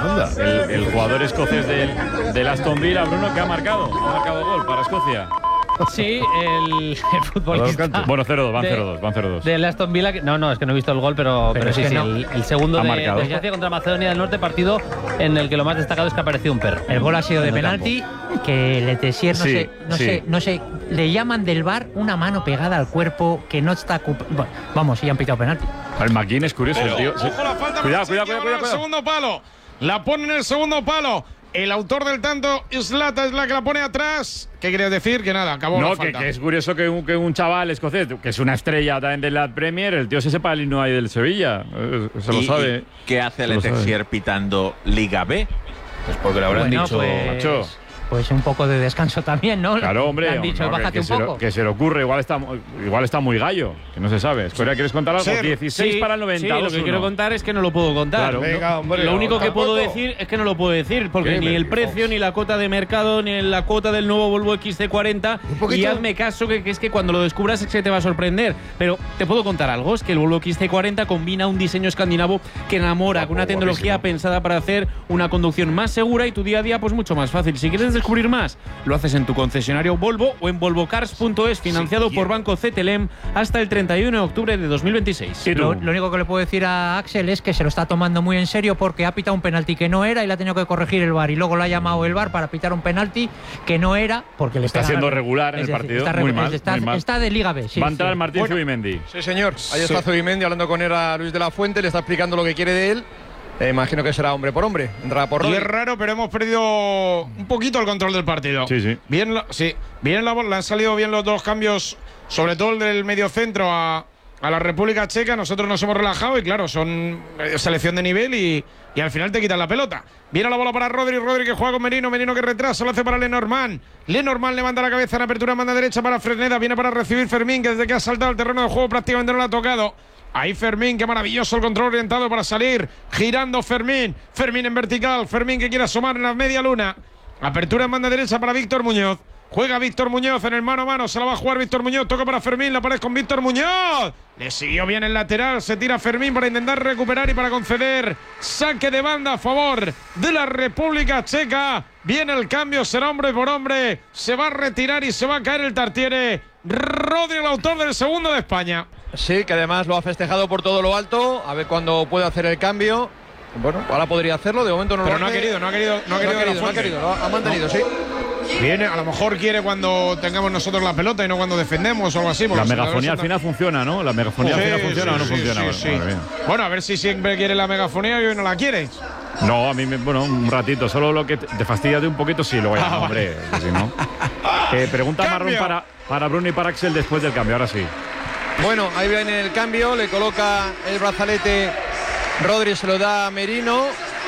el, el jugador escocés del, del Aston Villa, Bruno, que ha marcado, ha marcado gol para Escocia. Sí, el, el futbolista. Bueno, cero dos, van de- cero dos, van cero dos. Del Aston Villa, que- no, no, es que no he visto el gol, pero, pero, Pero es sí, que sí, no. el, el segundo Ha de, marcado. de Escocia contra Macedonia del Norte, partido en el que lo más destacado es que apareció un perro. El gol ha sido de en el penalti, que Le Tessier, no, Sí, sé, no sí. sé, no sé, le llaman del V A R una mano pegada al cuerpo que no está ocup- bueno, vamos, y han pitado penalti. El McGinn es curioso, Pero, el tío. sí. ojo la falta. Cuidado, para cuidado, Sergio, cuidado, ahora cuidado, el cuidado. segundo palo. La pone en el segundo palo. El autor del tanto, Zlatan, es la que la pone atrás. ¿Qué querías decir? Que nada, acabó la No, que, falta. que es curioso que un, que un chaval escocés, que es una estrella también de la Premier, el tío se sepa el himno ahí del Sevilla. Eh, Se lo ¿Y- sabe. y ¿Qué hace Se lo Le sabe. Texier pitando Liga B? Pues porque le habrán Bueno, dicho, pues- macho. Pues un poco de descanso también, ¿no? Claro, hombre, Le han dicho, no, que- bájate que, un se lo- poco. que se le ocurre, igual está, igual está muy gallo, que no se sabe. Escoria, ¿quieres contar algo? Ser. dieciséis Sí, para el noventa. sí, lo dos que uno. quiero contar es que no lo puedo contar. Claro. Venga, No, hombre, lo único que tampoco. puedo decir es que no lo puedo decir, porque ¿Qué ni me el dices? precio, ni la cuota de mercado, ni la cuota del nuevo Volvo X C cuarenta. Un poquito. Y hazme caso, que, que es que cuando lo descubras es que te va a sorprender. Pero te puedo contar algo, es que el Volvo X C cuarenta combina un diseño escandinavo que enamora, Guapo, con una tecnología guapísimo. pensada para hacer una conducción más segura y tu día a día pues mucho más fácil. Si quieres descubrir más, lo haces en tu concesionario Volvo o en volvocars punto es, financiado por Banco C T L M hasta el treinta y uno de octubre de dos mil veintiséis. ¿Y tú? Lo, lo único que le puedo decir a Axel es que se lo está tomando muy en serio porque ha pitado un penalti que no era y le ha tenido que corregir el V A R y luego lo ha llamado el V A R para pitar un penalti que no era porque le Está pegan- siendo regular en es el decir, partido, Está, muy re- mal, está, muy mal. está de Liga B. Sí, Va a entrar sí. Martín Bueno. Zubimendi. Sí, señor. Ahí está Zubimendi hablando con él a Luis de la Fuente, le está explicando lo que quiere de él. Eh, imagino que será hombre por hombre. Entrará por Y Rodri. es raro, pero hemos perdido un poquito el control del partido. Sí, sí. Bien, lo- sí, bien la bola, le han salido bien los dos cambios, sobre todo el del medio centro a, a la República Checa. Nosotros nos hemos relajado y claro, son eh, selección de nivel y, y al final te quitan la pelota. Viene la bola para Rodri, Rodri que juega con Merino, Merino que retrasa, lo hace para Lenormand. Lenormand levanta la cabeza en apertura, manda derecha para Fresneda, viene para recibir Fermín, que desde que ha saltado el terreno de juego prácticamente no lo ha tocado. Ahí Fermín, qué maravilloso el control orientado para salir. Girando Fermín. Fermín en vertical. Fermín que quiere asomar en la media luna. Apertura en banda derecha para Víctor Muñoz. Juega Víctor Muñoz en el mano a mano. Se la va a jugar Víctor Muñoz. Toca para Fermín. La pared con Víctor Muñoz. Le siguió bien el lateral. Se tira Fermín para intentar recuperar y para conceder saque de banda a favor de la República Checa. Viene el cambio. Será hombre por hombre. Se va a retirar y se va a caer el Tartiere. Rodri, el autor del segundo de España. Sí, que además lo ha festejado por todo lo alto. A ver cuándo puede hacer el cambio. Bueno, ahora podría hacerlo. De momento no Pero lo no ha hace. querido, no ha querido, no ha querido, de la no ha Fuente. querido, lo ha ha mantenido, sí. Viene, a lo mejor quiere cuando tengamos nosotros la pelota y no cuando defendemos o algo así. porque La los megafonía al jugadores final funciona, ¿no? La megafonía al Sí, final funciona o no sí, funciona. sí, Bueno, sí. madre mía. Bueno, a ver si siempre quiere la megafonía y hoy no la quieres. No, a mí, me, bueno, un ratito. Solo lo que te, te fastidia de un poquito, sí, luego ya, Ah, no, hombre. que si no. Eh, pregunta Cambio. marrón para, para Bruno y para Axel después del cambio, ahora sí. Bueno, ahí viene el cambio. Le coloca el brazalete. Rodri se lo da a Merino.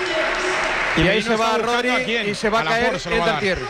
Y, ahí Merino se va está buscando Rodri a quién. y se va a, A Laporte caer se lo el va a dar. Tartiere.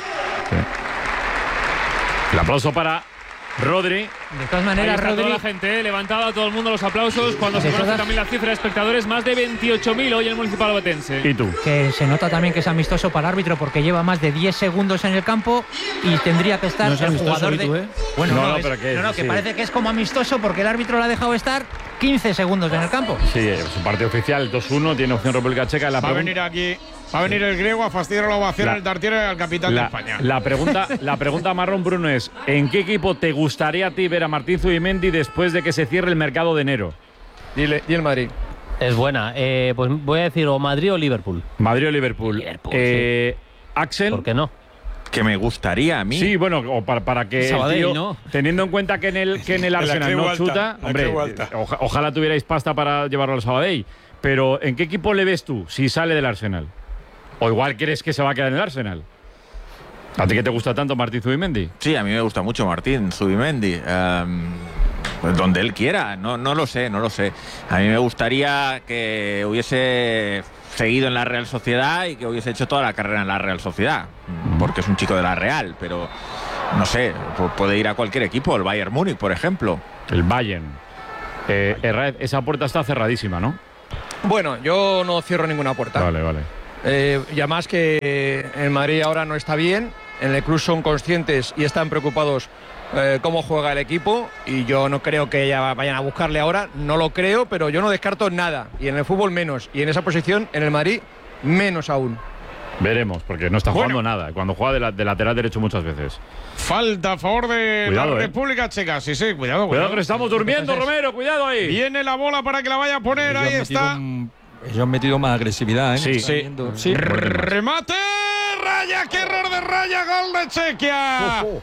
El aplauso para Rodri. De todas Ahí maneras, está toda Rodri, la gente, eh, levantaba a todo el mundo los aplausos cuando De se conoce todas- también la cifra de espectadores, más de veintiocho mil hoy en el Municipal Obetense. ¿Y tú? que se nota también que es amistoso para el árbitro porque lleva más de diez segundos en el campo y tendría que estar No es el amistoso, jugador de... Vitu, ¿eh? Bueno, No, no, no, es- pero que- no, no, que sí. parece que es como amistoso porque el árbitro lo ha dejado estar quince segundos en el campo. Sí, es un partido oficial, dos uno, tiene opción República Checa. La Va a pregun- venir aquí, va a venir el griego a fastidiar la ovación La- al Tartiere al capitán de La, España. la pregunta, la pregunta marrón, Bruno, es ¿en qué equipo te gustaría a ti ver a Martín Zubimendi después de que se cierre el mercado de enero? Dile, y el Madrid. Es buena. Eh, pues voy a decir o Madrid o Liverpool. Madrid o Liverpool. Liverpool, Eh, Axel. ¿Por qué no? Que me gustaría a mí. Sí, bueno, o para, para que el Sabadell, tío, ¿no? teniendo en cuenta que en el, que en el La Arsenal Creu no Alta, chuta, la hombre, Creu Alta. oja- ojalá tuvierais pasta para llevarlo al Sabadell. Pero ¿en qué equipo le ves tú si sale del Arsenal? ¿O igual crees que se va a quedar en el Arsenal? ¿A ti que te gusta tanto Martín Zubimendi? Sí, a mí me gusta mucho Martín Zubimendi. Em, pues donde él quiera, no, no lo sé, no lo sé. A mí me gustaría que hubiese seguido en la Real Sociedad y que hubiese hecho toda la carrera en la Real Sociedad, porque es un chico de la Real, pero no sé, puede ir a cualquier equipo, el Bayern Múnich, por ejemplo. El Bayern. Eh, Herrera, esa puerta está cerradísima, ¿no? Bueno, yo no cierro ninguna puerta. Vale, vale. Eh, y además que el Madrid ahora no está bien, en el club son conscientes y están preocupados eh, cómo juega el equipo, y yo no creo que ya vayan a buscarle ahora, no lo creo, pero yo no descarto nada, y en el fútbol menos, y en esa posición en el Madrid menos aún. Veremos, porque no está Bueno. jugando nada, cuando juega de, la, de lateral derecho muchas veces. Falta a favor de Cuidado, la eh. República Checa. Sí, sí, cuidado. Cuidado que le estamos durmiendo, Romero, cuidado ahí. Viene la bola para que la vaya a poner, Ellos ahí han metido está. un- Ellos han metido más agresividad, ¿eh? Sí. Están Sí. viendo- sí. Remate, Raya, qué error de Raya, gol de Chequia. Ojo.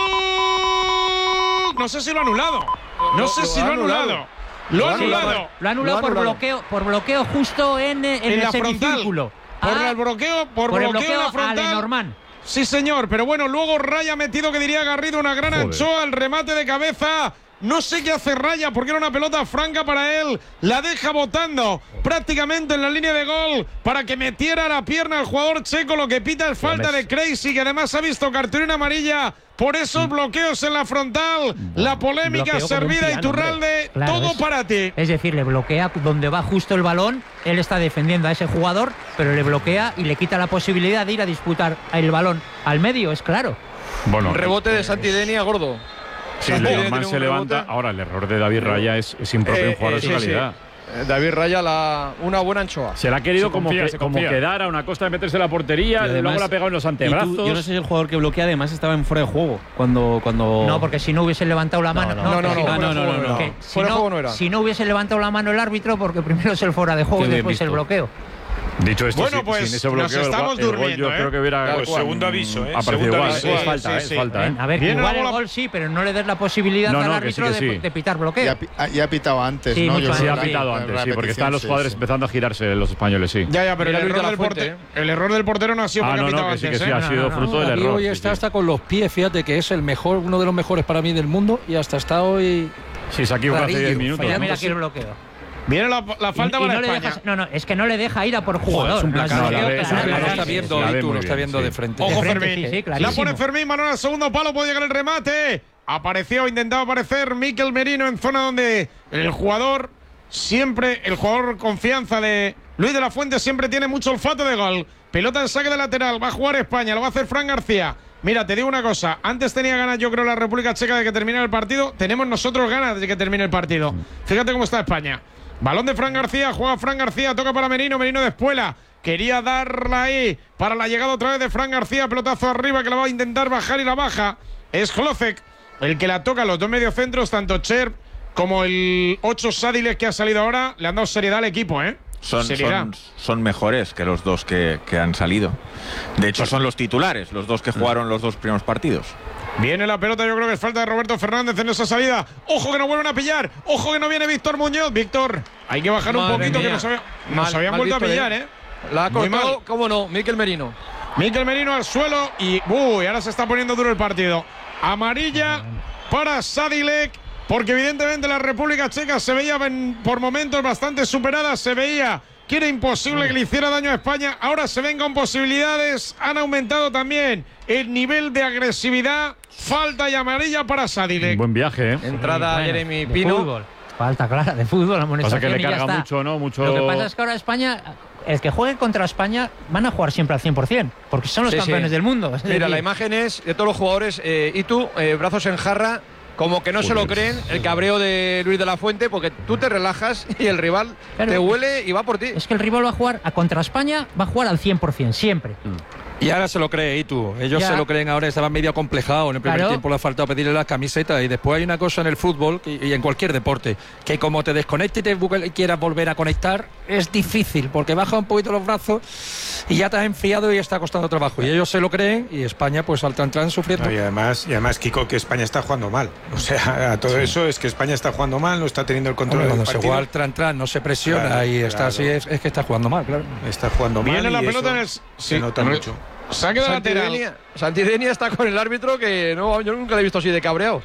Gol. No sé si lo ha anulado. No sé lo si ha lo ha anulado. anulado. Lo ha Lo ha anulado. anulado. Lo ha anulado Lo ha por anulado. bloqueo, por bloqueo justo en, eh, en, En el la frontal. semicírculo. Por Ah, el bloqueo, por, por el bloqueo, en bloqueo la a frontal. Lenormand. Sí, señor, pero bueno, luego Raya ha metido, que diría Garrido, una gran Joder. anchoa, el remate de cabeza. No sé qué hace Raya, porque era una pelota franca para él. La deja botando prácticamente en la línea de gol para que metiera la pierna al jugador checo. Lo que pita es falta de Crazy, que además ha visto cartulina amarilla por esos bloqueos en la frontal. La polémica bloqueo como un servida, piano, Iturralde, hombre. Claro, todo es- para ti. Es decir, le bloquea donde va justo el balón, él está defendiendo a ese jugador, pero le bloquea y le quita la posibilidad de ir a disputar el balón al medio, es claro. Bueno, Rebote de Santi Denia, gordo. si Santi Denia Lenormand tiene se un levanta. rebote. Ahora, el error de David Raya es, es impropio de un Eh, jugador eh, de su sí, sí. calidad. Eh, David Raya, la, una buena anchoa. Se la ha querido Se como, confía, que, se como confía. quedar a una costa de meterse en la portería, Y luego además- la ha pegado en los Y tú- antebrazos. yo no sé si el jugador que bloquea además estaba en fuera de juego cuando cuando No, porque si no hubiese levantado la mano. no, no, que no, si fuera no, de no, juego no, era. que si, Fuera de no, juego no era. si no hubiese levantado la mano el árbitro, porque primero es el fuera de juego Qué y bien después el visto. bloqueo. Dicho esto, Bueno, sin- pues, sin ese nos bloqueo, el estamos gol- el gol durmiendo, yo ¿eh? creo que hubiera Pues segundo aviso, ¿eh? aparecido Segundo igual. aviso. Es Sí, falta, sí, es sí. falta, ¿eh? A ver, Viene igual la el bola- gol sí, pero no le des la posibilidad No, al no, que árbitro sí, que de, sí. de pitar bloqueo. Ya, pi- ah, ya ha pitado antes, Sí, ¿no? mucho Yo Sí, creo ha que pitado la- antes, la sí, porque están los repetición, jugadores sí, empezando a girarse, los españoles, sí. Ya, ya, pero el Mira, Luis error, de la del Fuente, portero, el error del portero no ha sido Ah, porque no, ha no, pitado que sí, que antes, sí, ¿eh? ha No, sido no, no, fruto del Aquí error. hoy sí, está sí. hasta con los pies, fíjate que es el mejor, uno de los mejores para mí del mundo, y hasta está hoy. Sí, se ha equivocado hace Rarillo, diez minutos. Mira, ¿no? mira aquí el bloqueo. Viene la, la Y- falta y para no le España. dejas- no, no, es que no le deja ir a por jugador. es un Lo has placar. No, la bloqueado ve- es un claramente. placar. Lo está viendo La ve y tú muy lo está bien, viendo sí. de frente. Ojo, De frente, Fermín. sí, sí, la clarísimo. pone Fermín, Manuel al segundo palo, puede llegar el remate. Apareció, intentaba aparecer Mikel Merino en zona donde el jugador, siempre, el jugador confianza de Luis de la Fuente, siempre tiene mucho olfato de gol. Pelota en saque de lateral, va a jugar España, lo va a hacer Fran García. Mira, te digo una cosa, antes tenía ganas yo creo la República Checa de que terminara el partido, tenemos nosotros ganas de que termine el partido. Fíjate cómo está España. Balón de Fran García, juega Fran García, toca para Merino, Merino de Espuela. Quería darla ahí para la llegada otra vez de Fran García, pelotazo arriba que la va a intentar bajar y la baja. Es Klocek el que la toca a los dos mediocentros, tanto Cherp como el ocho Sadilek que ha salido ahora, le han dado seriedad al equipo, ¿eh? Son, Seriedad. son, son mejores que los dos que, que han salido. De hecho, son los titulares, los dos que jugaron los dos primeros partidos. Viene la pelota, yo creo que es falta de Roberto Fernández en esa salida. Ojo que no vuelven a pillar. Ojo que no viene Víctor Muñoz. Víctor, hay que bajar un Madre poquito mía. que nos, había- nos Mal- habían mal vuelto a visto, pillar, ¿eh? ¿eh? La ha Muy cortado, mal. cómo no, Mikel Merino. Mikel Merino al suelo y uy, ahora se está poniendo duro el partido. Amarilla para Sadilek, porque evidentemente la República Checa se veía en- por momentos bastante superada, se veía que era imposible que le hiciera daño a España. Ahora se ven con posibilidades, han aumentado también el nivel de agresividad. Falta y amarilla para Sadilek. Buen viaje, ¿eh? Entrada Bueno, Jeremy de Pino. fútbol. Falta clara de fútbol, Pasa amonestación que le y ya carga está. mucho, ¿no? Mucho. Lo que pasa es que ahora España, el que juegue contra España, van a jugar siempre al cien por cien, porque son los Sí, campeones sí. del mundo. Es Mira, decir, la imagen es de todos los jugadores, eh, y tú, eh, brazos en jarra, como que no se lo Joder. creen, el cabreo de Luis de la Fuente, porque tú te relajas y el rival Claro. te huele y va por ti. Es que el rival va a jugar a contra España, va a jugar al cien por cien, siempre. Y ahora se lo cree, y tú. Ellos Ya. se lo creen ahora, estaban medio acomplejados. En el primer Claro. tiempo le ha faltado pedirle las camisetas. Y después hay una cosa en el fútbol que- y en cualquier deporte, que como te desconectes y te bu- y quieras volver a conectar, es difícil, porque baja un poquito los brazos y ya te has enfriado y está costando trabajo. Y ellos se lo creen y España, pues al tran sufriendo. No, y además, y además, Kiko, que España está jugando mal. O sea, a todo eso es que España está jugando mal, no está teniendo el control Hombre, del cuando se partido. juega al tran tran, no se presiona Claro, y está claro. así, es, es que está jugando mal, claro. Está jugando mal. Viene la y pelota eso en el. se sí, nota en el- mucho. Saque de lateral. Santidenia, Santidenia está con el árbitro que no, yo nunca le he visto así de cabreado.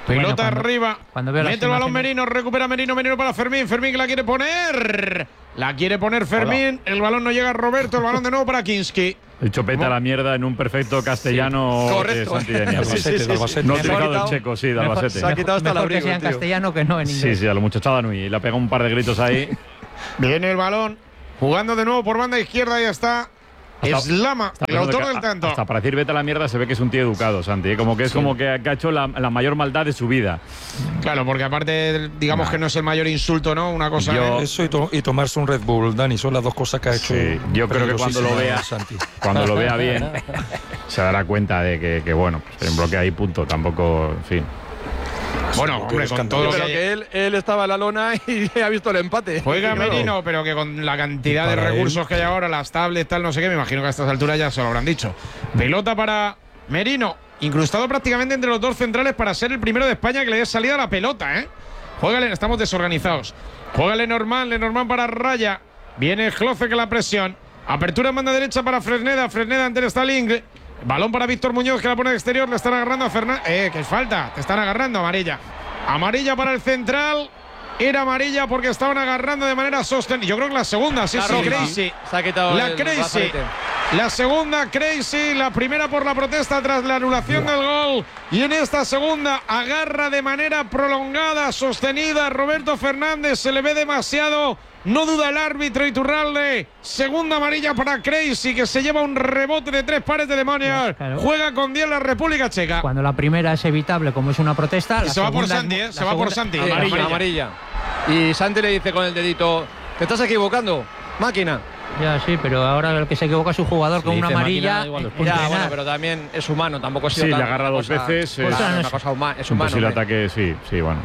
Pelota Bueno, cuando- arriba. cuando veo las Mete el balón imágenes- Merino, recupera Merino, Merino para Fermín. Fermín que la quiere poner. La quiere poner Fermín. El balón no llega a Roberto. El balón de nuevo para Kinski. El chopeta a la mierda en un perfecto castellano. Sí. de Correcto. Santi Denia. Sí, sí, sí, sí. No he Mejor utilizado el quitado- checo, sí, de Mejor- Albacete. Se ha quitado hasta el mejor que abrigo, sea en tío. castellano que no en inglés. Sí, sí, a la muchachada Nui. Le ha pegado un par de gritos ahí. Viene el balón. Jugando de nuevo por banda izquierda. Ahí está. Hasta- Eslama, Está el autor pensando del que a- tanto. Hasta para decir vete a la mierda se ve que es un tío educado, Santi. ¿eh? Como que es Sí. como que, que ha hecho la, la mayor maldad de su vida. Claro, porque aparte, digamos Nah. que no es el mayor insulto, ¿no? Una cosa Yo- es- Eso y, to- y tomarse un Red Bull, Dani, son las dos cosas que ha hecho. Sí, yo creo que cuando lo vea, Santi. cuando lo vea bien, se dará cuenta de que, que bueno, pues en bloque ahí, punto. Tampoco, en fin. Bueno, hombre, con todo lo Pero que. que él, él estaba en la lona y ha visto el empate. Juega Claro. Merino, pero que con la cantidad Y de para recursos él- que hay ahora, las tablets, tal, no sé qué, me imagino que a estas alturas ya se lo habrán dicho. Pelota para Merino, incrustado prácticamente entre los dos centrales para ser el primero de España que le dé salida a la pelota, ¿eh? Juégale, estamos desorganizados. Juégale normal, Lenormand para Raya. Viene Cloce que la presión. Apertura en banda derecha para Fresneda. Fresneda ante Stalin. Balón para Víctor Muñoz que la pone de exterior. Le están agarrando a Fernández. Eh, que es falta. Te están agarrando, amarilla. Amarilla para el central. Era amarilla porque estaban agarrando de manera sostenida. Yo creo que la segunda, sí, La sí, roja. Crazy. Se ha quitado La el Crazy. brazalete. La segunda, Crazy. La primera por la protesta tras la anulación del gol. Y en esta segunda, agarra de manera prolongada, sostenida. Roberto Fernández se le ve demasiado. No duda el árbitro Iturralde. Segunda amarilla para Crazy, que se lleva un rebote de tres pares de demonios. Claro. Juega con diez la República Checa. Cuando la primera es evitable, como es una protesta. Y la se va por segunda es Santi, mu- ¿eh? la Se va por segunda- Santi. Sí, Amarilla. amarilla. Y Santi le dice con el dedito: te estás equivocando, máquina. Ya, sí, pero ahora el que se equivoca es su jugador con Le una dice amarilla. máquina, igual los eh, puntos. Ya, entrenar. bueno, pero también es humano, tampoco ha sido Sí, tan- le agarra una dos cosa- veces. Pues es- claro, una cosa humana, es un humano. posible hombre. ataque, sí, sí, bueno.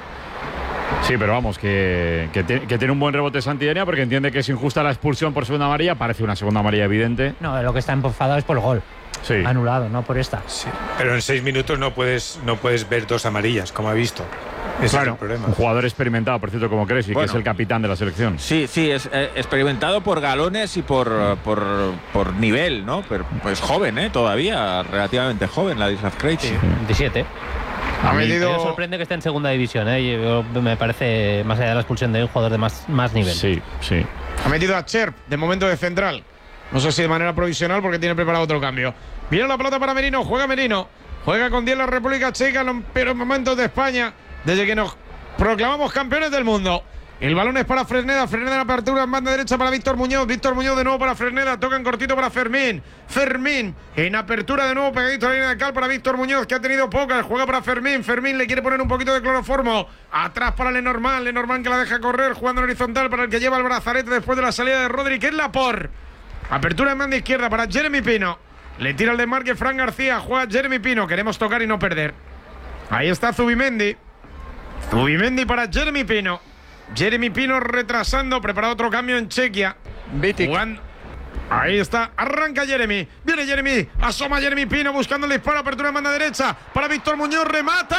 Sí, pero vamos, que, que, te- que tiene un buen rebote Santidenia porque entiende que es injusta la expulsión por segunda amarilla. Parece una segunda amarilla evidente. No, lo que está enfadado es por el gol. Sí. Anulado, no por esta. Pero en seis minutos no puedes, no puedes ver dos amarillas, como ha visto. Ese Claro, es el problema. un jugador experimentado, por cierto, como Cresci, que Bueno. es el capitán de la selección. Sí, sí, es eh, experimentado por galones y por, por, por nivel, ¿no? Pero pues joven, ¿eh? Todavía, relativamente joven, Ladislav Krejci. veintisiete. Ha A mí metido- me sorprende que esté en segunda división, ¿eh? Yo- me parece, más allá de la expulsión de un jugador de más, más nivel. Sí, sí. Ha metido a Cherp de momento de central. No sé si de manera provisional porque tiene preparado otro cambio. Viene la pelota para Merino, juega Merino. Juega con diez la República Checa en los peores momentos de España desde que nos proclamamos campeones del mundo. El balón es para Fresneda, Fresneda en apertura en banda derecha para Víctor Muñoz, Víctor Muñoz de nuevo para Fresneda, toca en cortito para Fermín, Fermín en apertura de nuevo pegadito a la línea de cal para Víctor Muñoz que ha tenido pocas, juega para Fermín, Fermín le quiere poner un poquito de cloroformo, atrás para Lenormand, Lenormand que la deja correr, jugando en horizontal para el que lleva el brazalete después de la salida de Rodri, que es Laporte. Apertura en banda izquierda para Jeremy Pino, le tira el desmarque Fran García, juega Jeremy Pino, queremos tocar y no perder. Ahí está Zubimendi, Zubimendi para Jeremy Pino. Jeremy Pino retrasando, prepara otro cambio en Chequia. Juan- Ahí está, arranca Jeremy. Viene Jeremy, asoma Jeremy Pino buscando el disparo, apertura en banda derecha para Víctor Muñoz, remata.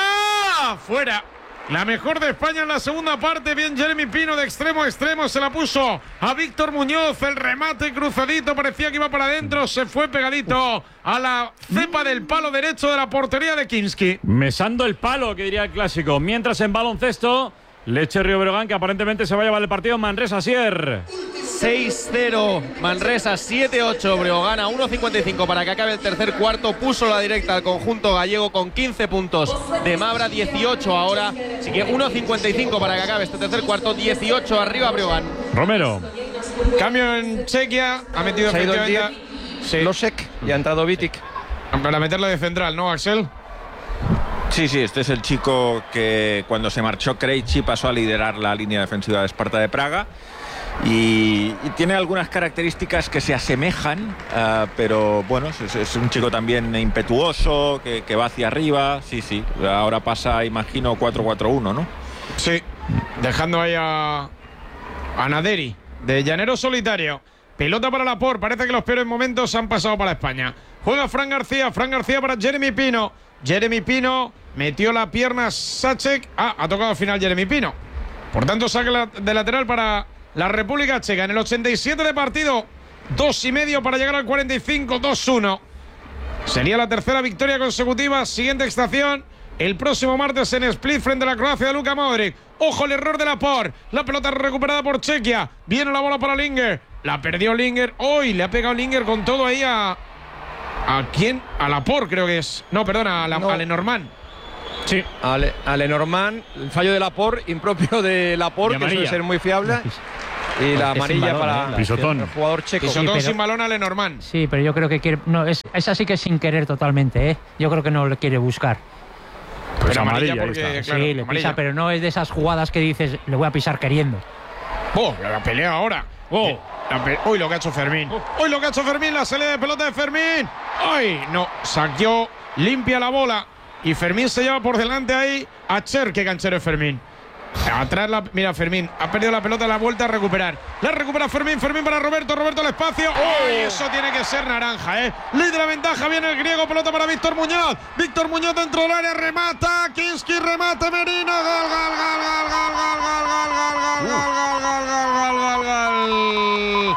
Fuera. La mejor de España en la segunda parte. Bien Jeremy Pino de extremo a extremo. Se la puso a Víctor Muñoz. El remate cruzadito. Parecía que iba para adentro. Se fue pegadito a la cepa del palo derecho de la portería de Kinski. Mesando el palo, que diría el clásico. Mientras en baloncesto, Leche Río Breogán, que aparentemente se va a llevar el partido Manresa Asier. seis cero, Manresa siete ocho, Breogán a uno cincuenta y cinco para que acabe el tercer cuarto. Puso la directa al conjunto gallego con quince puntos de Mabra, dieciocho ahora. Así que uno cincuenta y cinco para que acabe este tercer cuarto, dieciocho arriba Breogán. Romero. Cambio en Chequia. Ha metido Se ha ido el efectivamente. Sí. Losek y ha entrado Vitic. Para meterlo de central, ¿no, Axel? Sí, sí, este es el chico que cuando se marchó Krejci pasó a liderar la línea defensiva de Sparta de Praga y, y tiene algunas características que se asemejan, uh, pero bueno, es, es un chico también impetuoso, que, que va hacia arriba, sí, sí, ahora pasa, imagino, cuatro cuatro uno, ¿no? Sí, dejando ahí a, a Naderi, de llanero solitario. Pelota para Laporte, parece que los peores momentos han pasado para España. Juega Fran García, Fran García para Jeremy Pino. Jeremy Pino metió la pierna Sacek. Ah, ha tocado al final Jeremy Pino. Por tanto, saque de lateral para la República Checa. En el ochenta y siete de partido, dos y medio para llegar al cuarenta y cinco, dos uno. Sería la tercera victoria consecutiva. Siguiente estación el próximo martes en Split frente a la Croacia de Luka Modric. Ojo el error de Laporte. La pelota recuperada por Chequia. Viene la bola para Linger. La perdió Linger. Hoy le ha pegado Linger con todo ahí a... ¿A quién? A Laporte creo que es. No, perdona, a, la, No. a Lenormand. Sí. A, Le, a Lenormand, el fallo de Laporte, impropio de Laporte, que suele ser muy fiable. Y la amarilla para el jugador checo. Pisotón Sí, pero- sin balón a Lenormand. Sí, pero yo creo que quiere. No, es, esa sí que es sin querer totalmente, ¿eh? Yo creo que no le quiere buscar. Pues amarilla, porque, Sí, claro, le amarilla. pisa, pero no es de esas jugadas que dices, le voy a pisar queriendo. Oh, la pelea ahora. Oh, la pe- Uy, lo que ha hecho Fermín. Uy, lo que ha hecho Fermín. La salida de pelota de Fermín. Ay, no. Saqueó, limpia la bola. Y Fermín se lleva por delante ahí a Cher. Qué canchero es Fermín. Atrás la. Mira, Fermín. Ha perdido la pelota, la vuelta a recuperar. La recupera Fermín. Fermín para Roberto. Roberto al espacio. ¡Ay! Eso tiene que ser naranja, ¿eh? Ley de la ventaja. Viene el griego. Pelota para Víctor Muñoz. Víctor Muñoz dentro del área. Remata. Kinski remata. Merino. Gol, gol, gol, gol, gol, gol, gol, gol, gol, gol, gol, gol, gol, gol, gol, gol.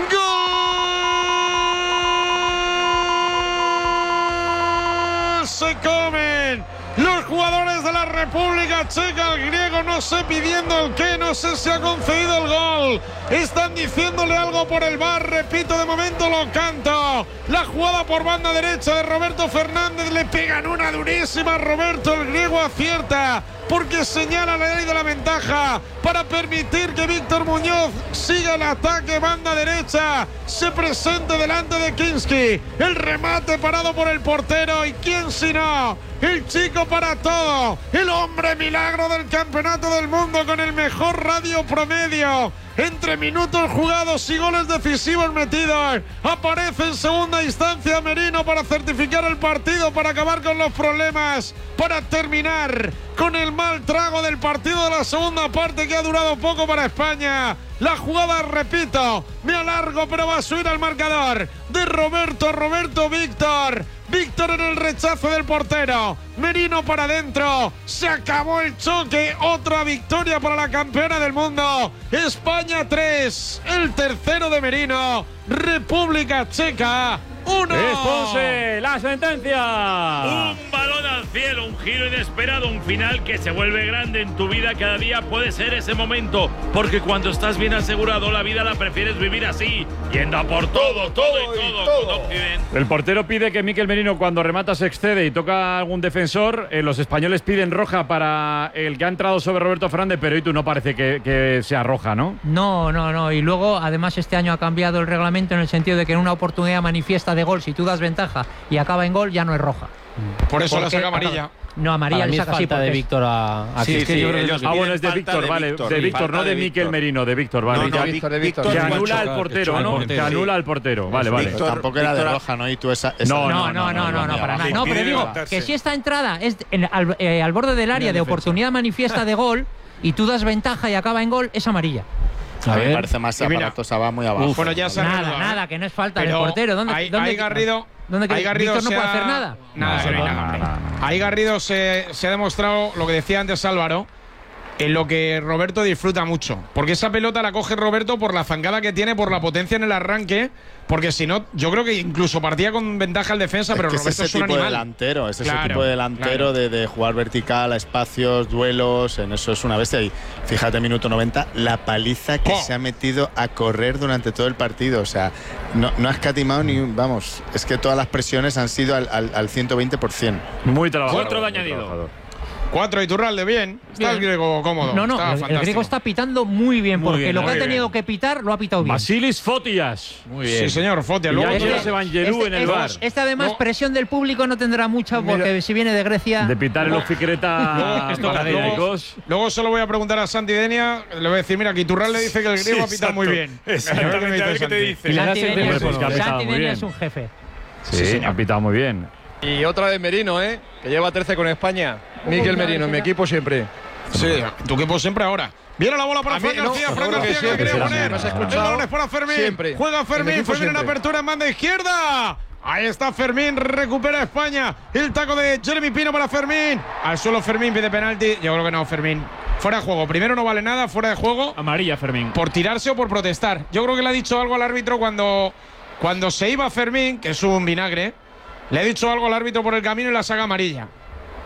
¡Gol! Se comen los jugadores de la República Checa. El griego no sé pidiendo el qué, no sé si ha concedido el gol. Están diciéndole algo por el V A R. Repito, de momento lo canto. La jugada por banda derecha de Roberto Fernández. Le pegan una durísima a Roberto. El griego acierta porque señala la ley de la ventaja para permitir que Víctor Muñoz siga el ataque. Banda derecha. Se presente delante de Kinski. El remate parado por el portero. ¿Y quién si no? El chico para todo, el hombre milagro del campeonato del mundo con el mejor radio promedio. Entre minutos jugados y goles decisivos metidos, aparece en segunda instancia Merino para certificar el partido, para acabar con los problemas, para terminar con el mal trago del partido de la segunda parte que ha durado poco para España. La jugada, repito, me alargo, pero va a subir al marcador de Roberto, Roberto, Víctor. Víctor en el rechazo del portero. Merino para adentro. Se acabó el choque. Otra victoria para la campeona del mundo. España tres. El tercero de Merino. República Checa uno. Response, la sentencia. Un balón al cielo, un giro inesperado, un final que se vuelve grande en tu vida. Cada día puede ser ese momento, porque cuando estás bien asegurado, la vida la prefieres vivir así, yendo a por todo, todo y todo, con Occidente. El portero pide que Mikel Merino, cuando remata, se excede y toca a algún defensor. Eh, los españoles piden roja para el que ha entrado sobre Roberto Fernández, pero y tú no parece que, que sea roja, ¿no? No, no, no. Y luego, además, este año ha cambiado el reglamento en el sentido de que en una oportunidad manifiesta de gol, si tú das ventaja y acaba en gol, ya no es roja. Por eso la Porque- saca amarilla. No, amarilla Para le mí es saca así falta porque de es- Víctor a, a Sí, Kinski. sí, Yo creo que ellos es- Ah, bueno, piden es de falta Víctor, de vale. Víctor, de sí, Víctor, falta no de de Mikel Víctor. Merino, de Víctor, vale. No, no, Ya- Víctor, de Víctor. que Víctor anula Machoca, al portero, que ¿no? choca. Que anula al portero. Vale, vale. Víctor- Tampoco era de Víctor- roja, ¿no? Y tú esa. esa- No, No, no, no, no, no, para nada. No, pero Pide digo levantarse. que si esta entrada es en- al, eh, al borde del área de oportunidad manifiesta de gol y tú das ventaja y acaba en gol, es amarilla. A mí ver. me parece más Y mira, aparatosa, va muy abajo. Bueno, ya se ha Nada, anulado, ¿eh? nada, que no es falta del Pero portero. ¿Dónde, ahí, dónde, ahí Garrido, ¿dónde que ahí Garrido Víctor no se puede ha- hacer nada? Nada, No, se ve no, nada. no, no, no. Ahí Garrido se, se ha demostrado lo que decía antes Álvaro, en lo que Roberto disfruta mucho. Porque esa pelota la coge Roberto por la zancada que tiene, por la potencia en el arranque. Porque si no, yo creo que incluso partía con ventaja el defensa, Es pero que es Roberto ese es un tipo de animal. delantero, es ese Claro, tipo de delantero claro. de, de jugar vertical a espacios, duelos, en eso es una bestia. Y fíjate, minuto noventa, la paliza que Oh. se ha metido a correr durante todo el partido. O sea, no, no ha escatimado ni un. Vamos, es que todas las presiones han sido al, al, al ciento veinte por ciento. Muy trabajador. Cuatro de muy añadido. trabajador. Cuatro, Iturralde, bien. Está Bien. el griego cómodo. No, no, está el, el fantástico. griego está pitando muy bien, Muy porque bien, lo que muy ha tenido bien. que pitar lo ha pitado bien. Basilis Fotias. Muy Sí, señor, Fotia. Y Luego ya Este- Andrés Evangelou en el este- V A R. Este, además, No. presión del público no tendrá mucha, porque si viene de Grecia. De pitar el Oficreta Esto para luego- Panathinaikos. Luego solo voy a preguntar a Santi Denia. Le voy a decir, mira, que Iturralde dice que el griego ha pitado muy bien. Exactamente, A ver qué me a ver qué te Santi. dice. Y le das Santi el Denia es pues un- que ha pitado Santi muy Denia bien. es un jefe. Sí, ha pitado muy bien. Y otra vez Merino, ¿eh? Que lleva trece con España. Mikel Merino, en mi equipo siempre. Sí, tu equipo siempre ahora. Viene la bola para A mí Fran no, García. yo Fran creo que García que siempre, quiere será poner. siempre. ¿Me has El escuchado? balón es para Fermín. Siempre. Juega En mi Fermín. equipo Fermín en siempre. apertura en banda izquierda. Ahí está Fermín. Recupera España. El taco de Jeremy Pino para Fermín. Al suelo Fermín pide penalti. Yo creo que no, Fermín. Fuera de juego. Primero no vale nada. Fuera de juego. Amarilla, Fermín. Por tirarse o por protestar. Yo creo que le ha dicho algo al árbitro cuando, cuando se iba Fermín, que es un vinagre. Le ha dicho algo al árbitro por el camino y la saga amarilla.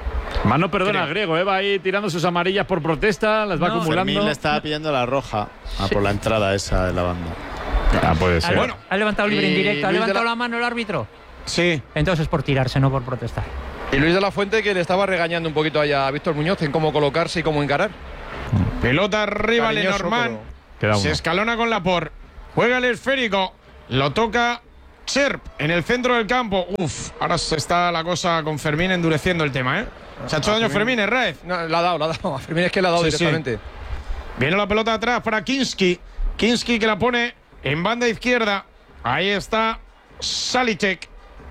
Más no perdona al griego, ¿eh? Va ahí tirando sus amarillas por protesta, las va no, acumulando. Fermín le estaba pidiendo la roja ah, por la entrada esa de la banda. Ah, puede ser. Bueno, ha levantado libre Y indirecto, ha Luis de levantado la- la mano el árbitro. Sí. Entonces por tirarse, no por protestar. Y Luis de la Fuente, que le estaba regañando un poquito allá a Víctor Muñoz en cómo colocarse y cómo encarar. Pelota arriba, Cariñoso, Lenormand. Queda uno. Se escalona con Laporte. Juega el esférico. Lo toca Cherp en el centro del campo. Uf, ahora se está la cosa con Fermín endureciendo el tema, ¿eh? Se ha hecho daño Fermín, Herrez. No, la ha dado, la ha dado. A Fermín es que la ha dado Sí, sí. directamente. Viene la pelota atrás para Kinski. Kinski que la pone en banda izquierda. Ahí está Salitek.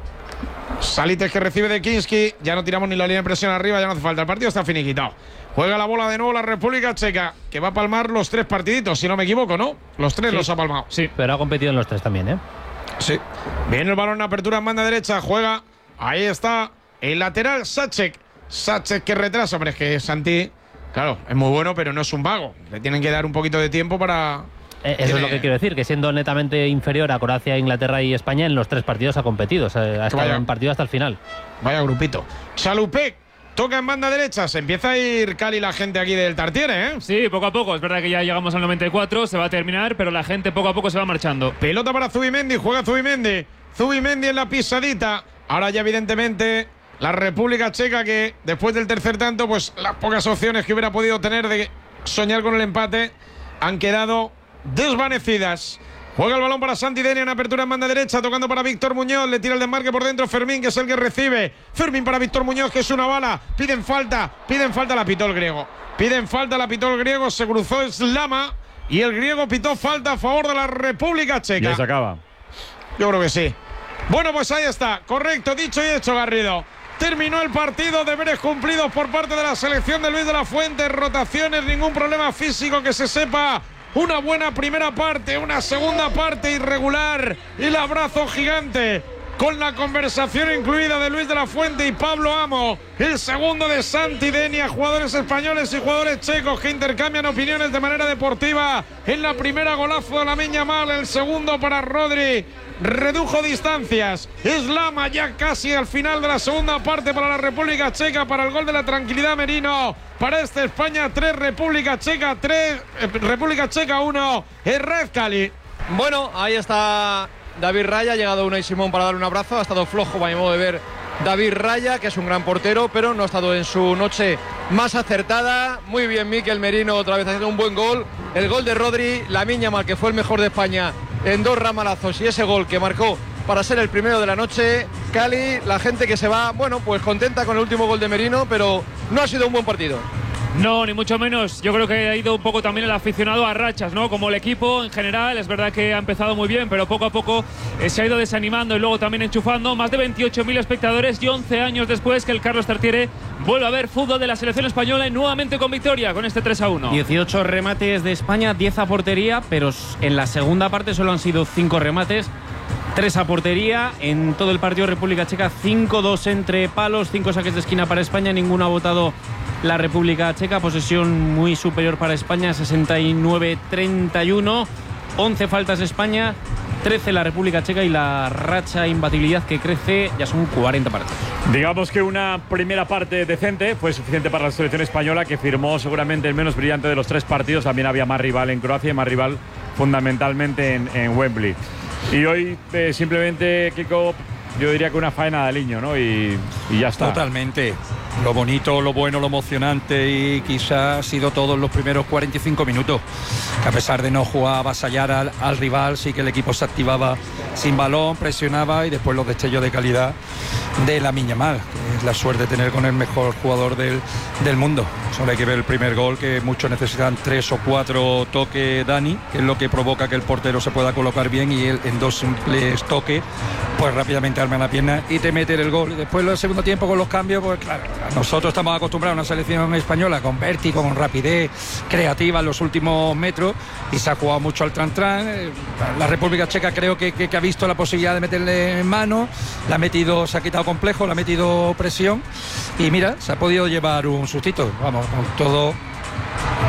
Salitek que recibe de Kinski. Ya no tiramos ni la línea de presión arriba, ya no hace falta. El partido está finiquitado. Juega la bola de nuevo la República Checa, que va a palmar los tres partiditos, si no me equivoco, ¿no? Los tres Sí. los ha palmado. Sí, pero ha competido en los tres también, ¿eh? Sí. Viene el balón en apertura en banda derecha. Juega. Ahí está el lateral Sacek. Sacek que retrasa. Hombre, es que Santi, claro, es muy bueno, pero no es un vago. Le tienen que dar un poquito de tiempo para. Eh, Eso Tiene- es lo que quiero decir, que siendo netamente inferior a Croacia, Inglaterra y España, en los tres partidos ha competido. O sea, ha estado vaya. en partido hasta el final. Vaya grupito. Chalupek toca en banda derecha. Se empieza a ir Cali la gente aquí del Tartiere, ¿eh? Sí, poco a poco. Es verdad que ya llegamos al noventa y cuatro, se va a terminar, pero la gente poco a poco se va marchando. Pelota para Zubimendi. Juega Zubimendi. Zubimendi en la pisadita. Ahora ya evidentemente la República Checa, que después del tercer tanto, pues las pocas opciones que hubiera podido tener de soñar con el empate han quedado desvanecidas. Juega el balón para Santi Denia en apertura en banda derecha, tocando para Víctor Muñoz. Le tira el desmarque por dentro Fermín, que es el que recibe. Fermín para Víctor Muñoz, que es una bala. Piden falta, piden falta, la pitó el griego. Piden falta, la pitó el griego. Se cruzó Slama y el griego pitó falta a favor de la República Checa. Ya se acaba. Yo creo que sí. Bueno, pues ahí está. Correcto, dicho y hecho, Garrido. Terminó el partido, deberes cumplidos por parte de la selección de Luis de la Fuente. Rotaciones, ningún problema físico que se sepa. Una buena primera parte, una segunda parte irregular. Y el abrazo gigante con la conversación incluida de Luis de la Fuente y Pablo Amo. El segundo de Santi Denia, jugadores españoles y jugadores checos que intercambian opiniones de manera deportiva. En la primera, golazo de Lamine Yamal, el segundo para Rodri. Redujo distancias. Slama ya casi al final de la segunda parte para la República Checa, para el gol de la tranquilidad Merino. Para este España tres, República Checa tres, eh, República Checa uno. Herrez Cali. Bueno, ahí está David Raya. Ha llegado Unai Simón para darle un abrazo. Ha estado flojo, para mi modo de ver, David Raya, que es un gran portero, pero no ha estado en su noche más acertada. Muy bien Mikel Merino, otra vez haciendo un buen gol. El gol de Rodri, Lamine Yamal, que fue el mejor de España en dos ramalazos, y ese gol que marcó para ser el primero de la noche. Cali, la gente que se va, bueno, pues contenta con el último gol de Merino, pero no ha sido un buen partido. No, ni mucho menos. Yo creo que ha ido un poco también el aficionado a rachas, ¿no? Como el equipo en general. Es verdad que ha empezado muy bien, pero poco a poco eh, se ha ido desanimando y luego también enchufando. Más de veintiocho mil espectadores y once años después que el Carlos Tartiere vuelve a ver fútbol de la selección española y nuevamente con victoria con este tres a uno. dieciocho remates de España, diez a portería, pero en la segunda parte solo han sido cinco remates. tres a portería. En todo el partido República Checa, cinco dos entre palos, cinco saques de esquina para España. Ninguno ha votado la República Checa. Posesión muy superior para España, sesenta y nueve treinta y uno. once faltas de España, trece la República Checa, y la racha imbatibilidad que crece ya son cuarenta partidos. Digamos que una primera parte decente fue suficiente para la selección española, que firmó seguramente el menos brillante de los tres partidos. También había más rival en Croacia y más rival fundamentalmente en, en Wembley. Y hoy eh, simplemente, Kiko, yo diría que una faena de aliño, ¿no? Y, y ya está. Totalmente. Lo bonito, lo bueno, lo emocionante, y quizás ha sido todo en los primeros cuarenta y cinco minutos. Que a pesar de no jugar, avasallar al, al rival, sí que el equipo se activaba sin balón, presionaba, y después los destellos de calidad de Lamine Yamal, que es la suerte de tener con el mejor jugador del, del mundo. Solo hay que ver el primer gol, que muchos necesitan tres o cuatro toques, Dani, que es lo que provoca que el portero se pueda colocar bien, y él en dos simples toques pues rápidamente arma la pierna y te mete el gol. Y después el segundo tiempo con los cambios, pues claro, nosotros estamos acostumbrados a una selección española con vértigo, con rapidez, creativa en los últimos metros, y se ha jugado mucho al tran-tran. La República Checa creo que, que, que ha visto la posibilidad de meterle en mano, la ha metido, se ha quitado complejo, la ha metido presión, y mira, se ha podido llevar un sustito. Vamos, con todo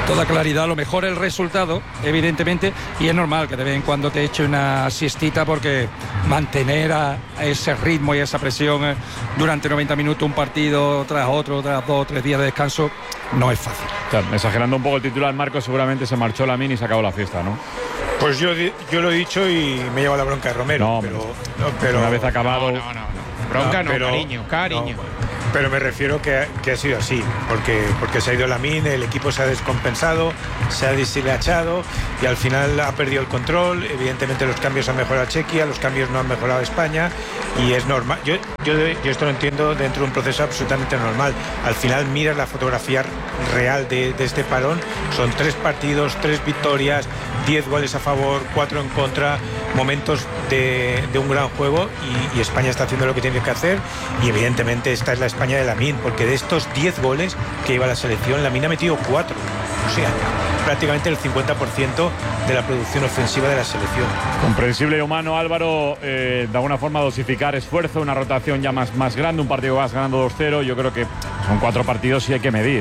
toda claridad. Lo mejor el resultado, evidentemente, y es normal que de vez en cuando te eche una siestita, porque mantener a ese ritmo y esa presión eh, durante noventa minutos, un partido tras otro, tras dos o tres días de descanso, no es fácil. O sea, exagerando un poco el titular, Marcos, seguramente se marchó Lamine y se acabó la fiesta, ¿no? Pues yo, yo lo he dicho y me lleva la bronca de Romero. No, pero, no, pero una vez acabado. No, no, no. Bronca no, pero- cariño, cariño. no, pero me refiero que, que ha sido así, porque, porque se ha ido Lamine, el equipo se ha descompensado, se ha deshilachado y al final ha perdido el control. Evidentemente los cambios han mejorado a Chequia, los cambios no han mejorado a España y es normal. Yo, yo, yo esto lo entiendo dentro de un proceso absolutamente normal. Al final miras la fotografía real de, de este parón, son tres partidos, tres victorias, diez goles a favor, cuatro en contra, momentos de, de un gran juego y, y España está haciendo lo que tiene que hacer y evidentemente esta es la España de Lamine, porque de estos diez goles que lleva la selección, Lamine ha metido cuatro, o sea, prácticamente el cincuenta por ciento de la producción ofensiva de la selección. Comprensible y humano, Álvaro, eh, de alguna forma dosificar esfuerzo, una rotación ya más, más grande, un partido que vas ganando dos cero, yo creo que son cuatro partidos y hay que medir.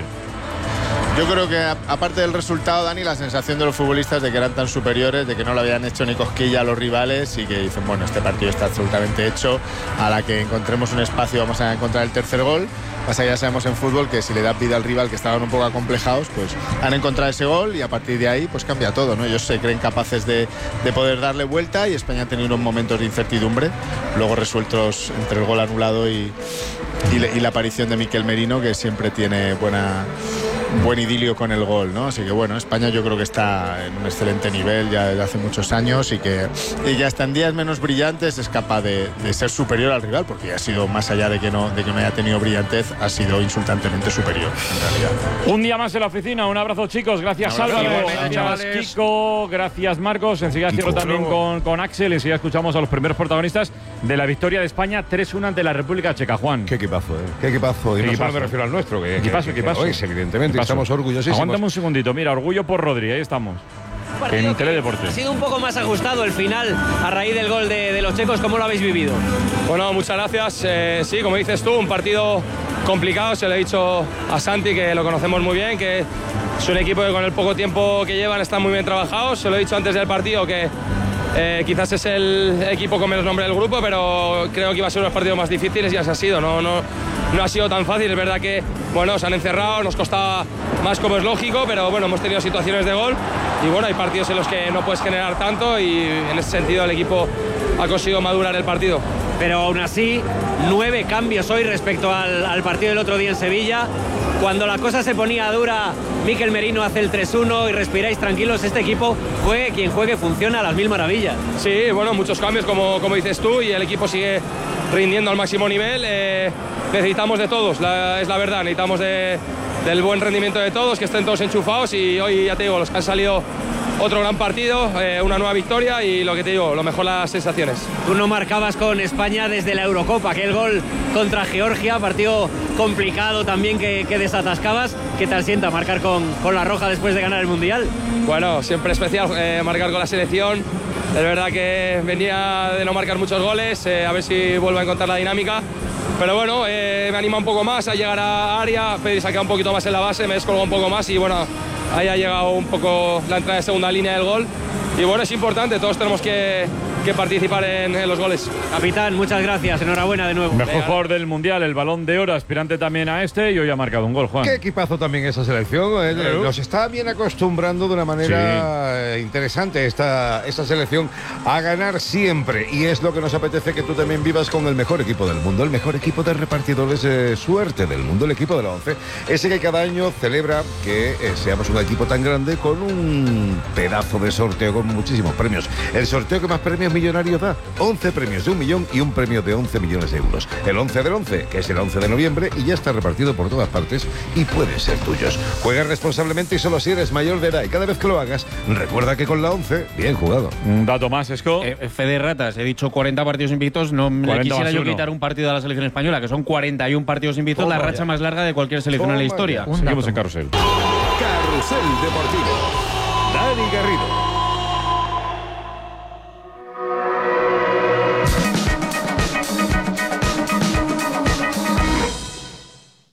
Yo creo que a- aparte del resultado, Dani, la sensación de los futbolistas de que eran tan superiores, de que no le habían hecho ni cosquilla a los rivales y que dicen, bueno, este partido está absolutamente hecho, a la que encontremos un espacio vamos a encontrar el tercer gol. Pasa que ya sabemos en fútbol que si le das vida al rival, que estaban un poco acomplejados, pues han encontrado ese gol y a partir de ahí pues cambia todo, ¿no? Ellos se creen capaces de, de poder darle vuelta y España ha tenido unos momentos de incertidumbre, luego resueltos entre el gol anulado y, y, le- y la aparición de Miquel Merino, que siempre tiene buena buen idilio con el gol, ¿no? Así que bueno, España yo creo que está en un excelente nivel ya desde hace muchos años y que, y que hasta en días menos brillantes es capaz de, de ser superior al rival, porque ha sido, más allá de que no, de que no haya tenido brillantez, ha sido insultantemente superior en realidad. Un día más en la oficina, un abrazo chicos, gracias Un abrazo, Álvaro, igualmente, gracias chavales. Kiko, gracias Marcos, enseguida cierro también con, con Axel, enseguida escuchamos a los primeros protagonistas de la victoria de España tres uno ante la República Checa, Juan. Qué equipazo, ¿eh? Qué equipazo. Y Qué no equipazo. solo me refiero al nuestro, que, Equipazo, que- que equipazo. lo es, evidentemente, y Equipazo. estamos orgullosísimos. Aguántame un segundito, mira, orgullo por Rodri, ahí estamos. partido En que Teledeporte. Ha sido un poco más ajustado el final a raíz del gol de, de los checos. ¿Cómo lo habéis vivido? Bueno, muchas gracias. Eh, sí, como dices tú, un partido complicado. Se lo he dicho a Santi, que lo conocemos muy bien, que es un equipo que con el poco tiempo que llevan están muy bien trabajados. Se lo he dicho antes del partido, que eh, quizás es el equipo con menos nombre del grupo, pero creo que iba a ser unos partidos más difíciles y así ha sido. No, no, no ha sido tan fácil. Es verdad que bueno, se han encerrado, nos costaba más, como es lógico, pero bueno, hemos tenido situaciones de gol y bueno, hay partidos en los que no puedes generar tanto y en ese sentido el equipo ha conseguido madurar el partido. Pero aún así, nueve cambios hoy respecto al, al partido del otro día en Sevilla. Cuando la cosa se ponía dura, Miquel Merino hace el tres uno y respiráis tranquilos. Este equipo, juegue quien juegue, funciona a las mil maravillas. Sí, bueno, muchos cambios, como, como dices tú, y el equipo sigue rindiendo al máximo nivel. Eh, necesitamos de todos, la, es la verdad, necesitamos de, del buen rendimiento de todos, que estén todos enchufados y hoy, ya te digo, los que han salido otro gran partido, eh, una nueva victoria y lo que te digo, lo mejor las sensaciones. Tú no marcabas con España desde la Eurocopa, aquel gol contra Georgia, partido complicado también que, que desatascabas. ¿Qué tal sienta marcar con, con la roja después de ganar el Mundial? Bueno, siempre especial eh, marcar con la selección. Es verdad que venía de no marcar muchos goles, eh, a ver si vuelvo a encontrar la dinámica. Pero bueno, eh, me anima un poco más a llegar a área, Pedri se ha quedado un poquito más en la base, me descolgó un poco más y bueno, ahí ha llegado un poco la entrada de segunda línea del gol. Y bueno, es importante, todos tenemos que, que participar en, en los goles. Capitán, muchas gracias, enhorabuena de nuevo. Mejor jugador del Mundial, el Balón de Oro, aspirante también a este, y hoy ha marcado un gol, Juan. Qué equipazo también esa selección. eh, Claro. Nos está bien acostumbrando de una manera eh, interesante esta, esta selección a ganar siempre. Y es lo que nos apetece que tú también vivas con el mejor equipo del mundo, el mejor equipo de repartidores de suerte del mundo, el equipo de la ONCE. Ese que cada año celebra que eh, seamos un equipo tan grande con un pedazo de sorteo con muchísimos premios. El sorteo que más premios millonarios da. once premios de un millón y un premio de once millones de euros. El once del once, que es el once de noviembre y ya está repartido por todas partes y pueden ser tuyos. Juega responsablemente y solo si eres mayor de edad. Y cada vez que lo hagas, recuerda que con la once, bien jugado. Un dato más, Esco. Eh, Fede Ratas, he dicho cuarenta partidos invictos. No le cuarenta quisiera más yo uno. quitar un partido a la selección española, que son cuarenta y uno partidos invictos, Toma la racha ya. más larga de cualquier selección en la Toma historia. ya. Seguimos en Carrusel. Carrusel Deportivo. Dani Garrido.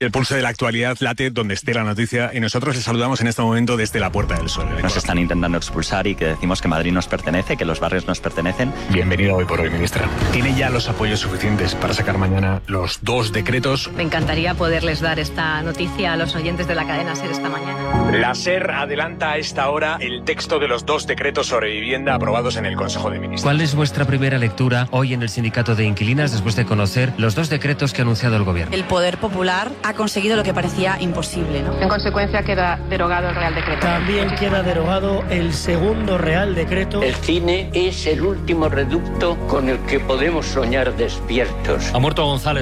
El pulso de la actualidad late donde esté la noticia y nosotros les saludamos en este momento desde la Puerta del Sol. Nos están intentando expulsar y que decimos que Madrid nos pertenece, que los barrios nos pertenecen. Bienvenido Hoy por Hoy, ministra. ¿Tiene ya los apoyos suficientes para sacar mañana los dos decretos? Me encantaría poderles dar esta noticia a los oyentes de la cadena SER esta mañana. La SER adelanta a esta hora el texto de los dos decretos sobre vivienda aprobados en el Consejo de Ministros. ¿Cuál es vuestra primera lectura hoy en el Sindicato de Inquilinas después de conocer los dos decretos que ha anunciado el Gobierno? El poder popular ha conseguido lo que parecía imposible, ¿no? En consecuencia queda derogado el Real Decreto. También queda derogado el segundo Real Decreto. El cine es el último reducto con el que podemos soñar despiertos. Ha muerto González.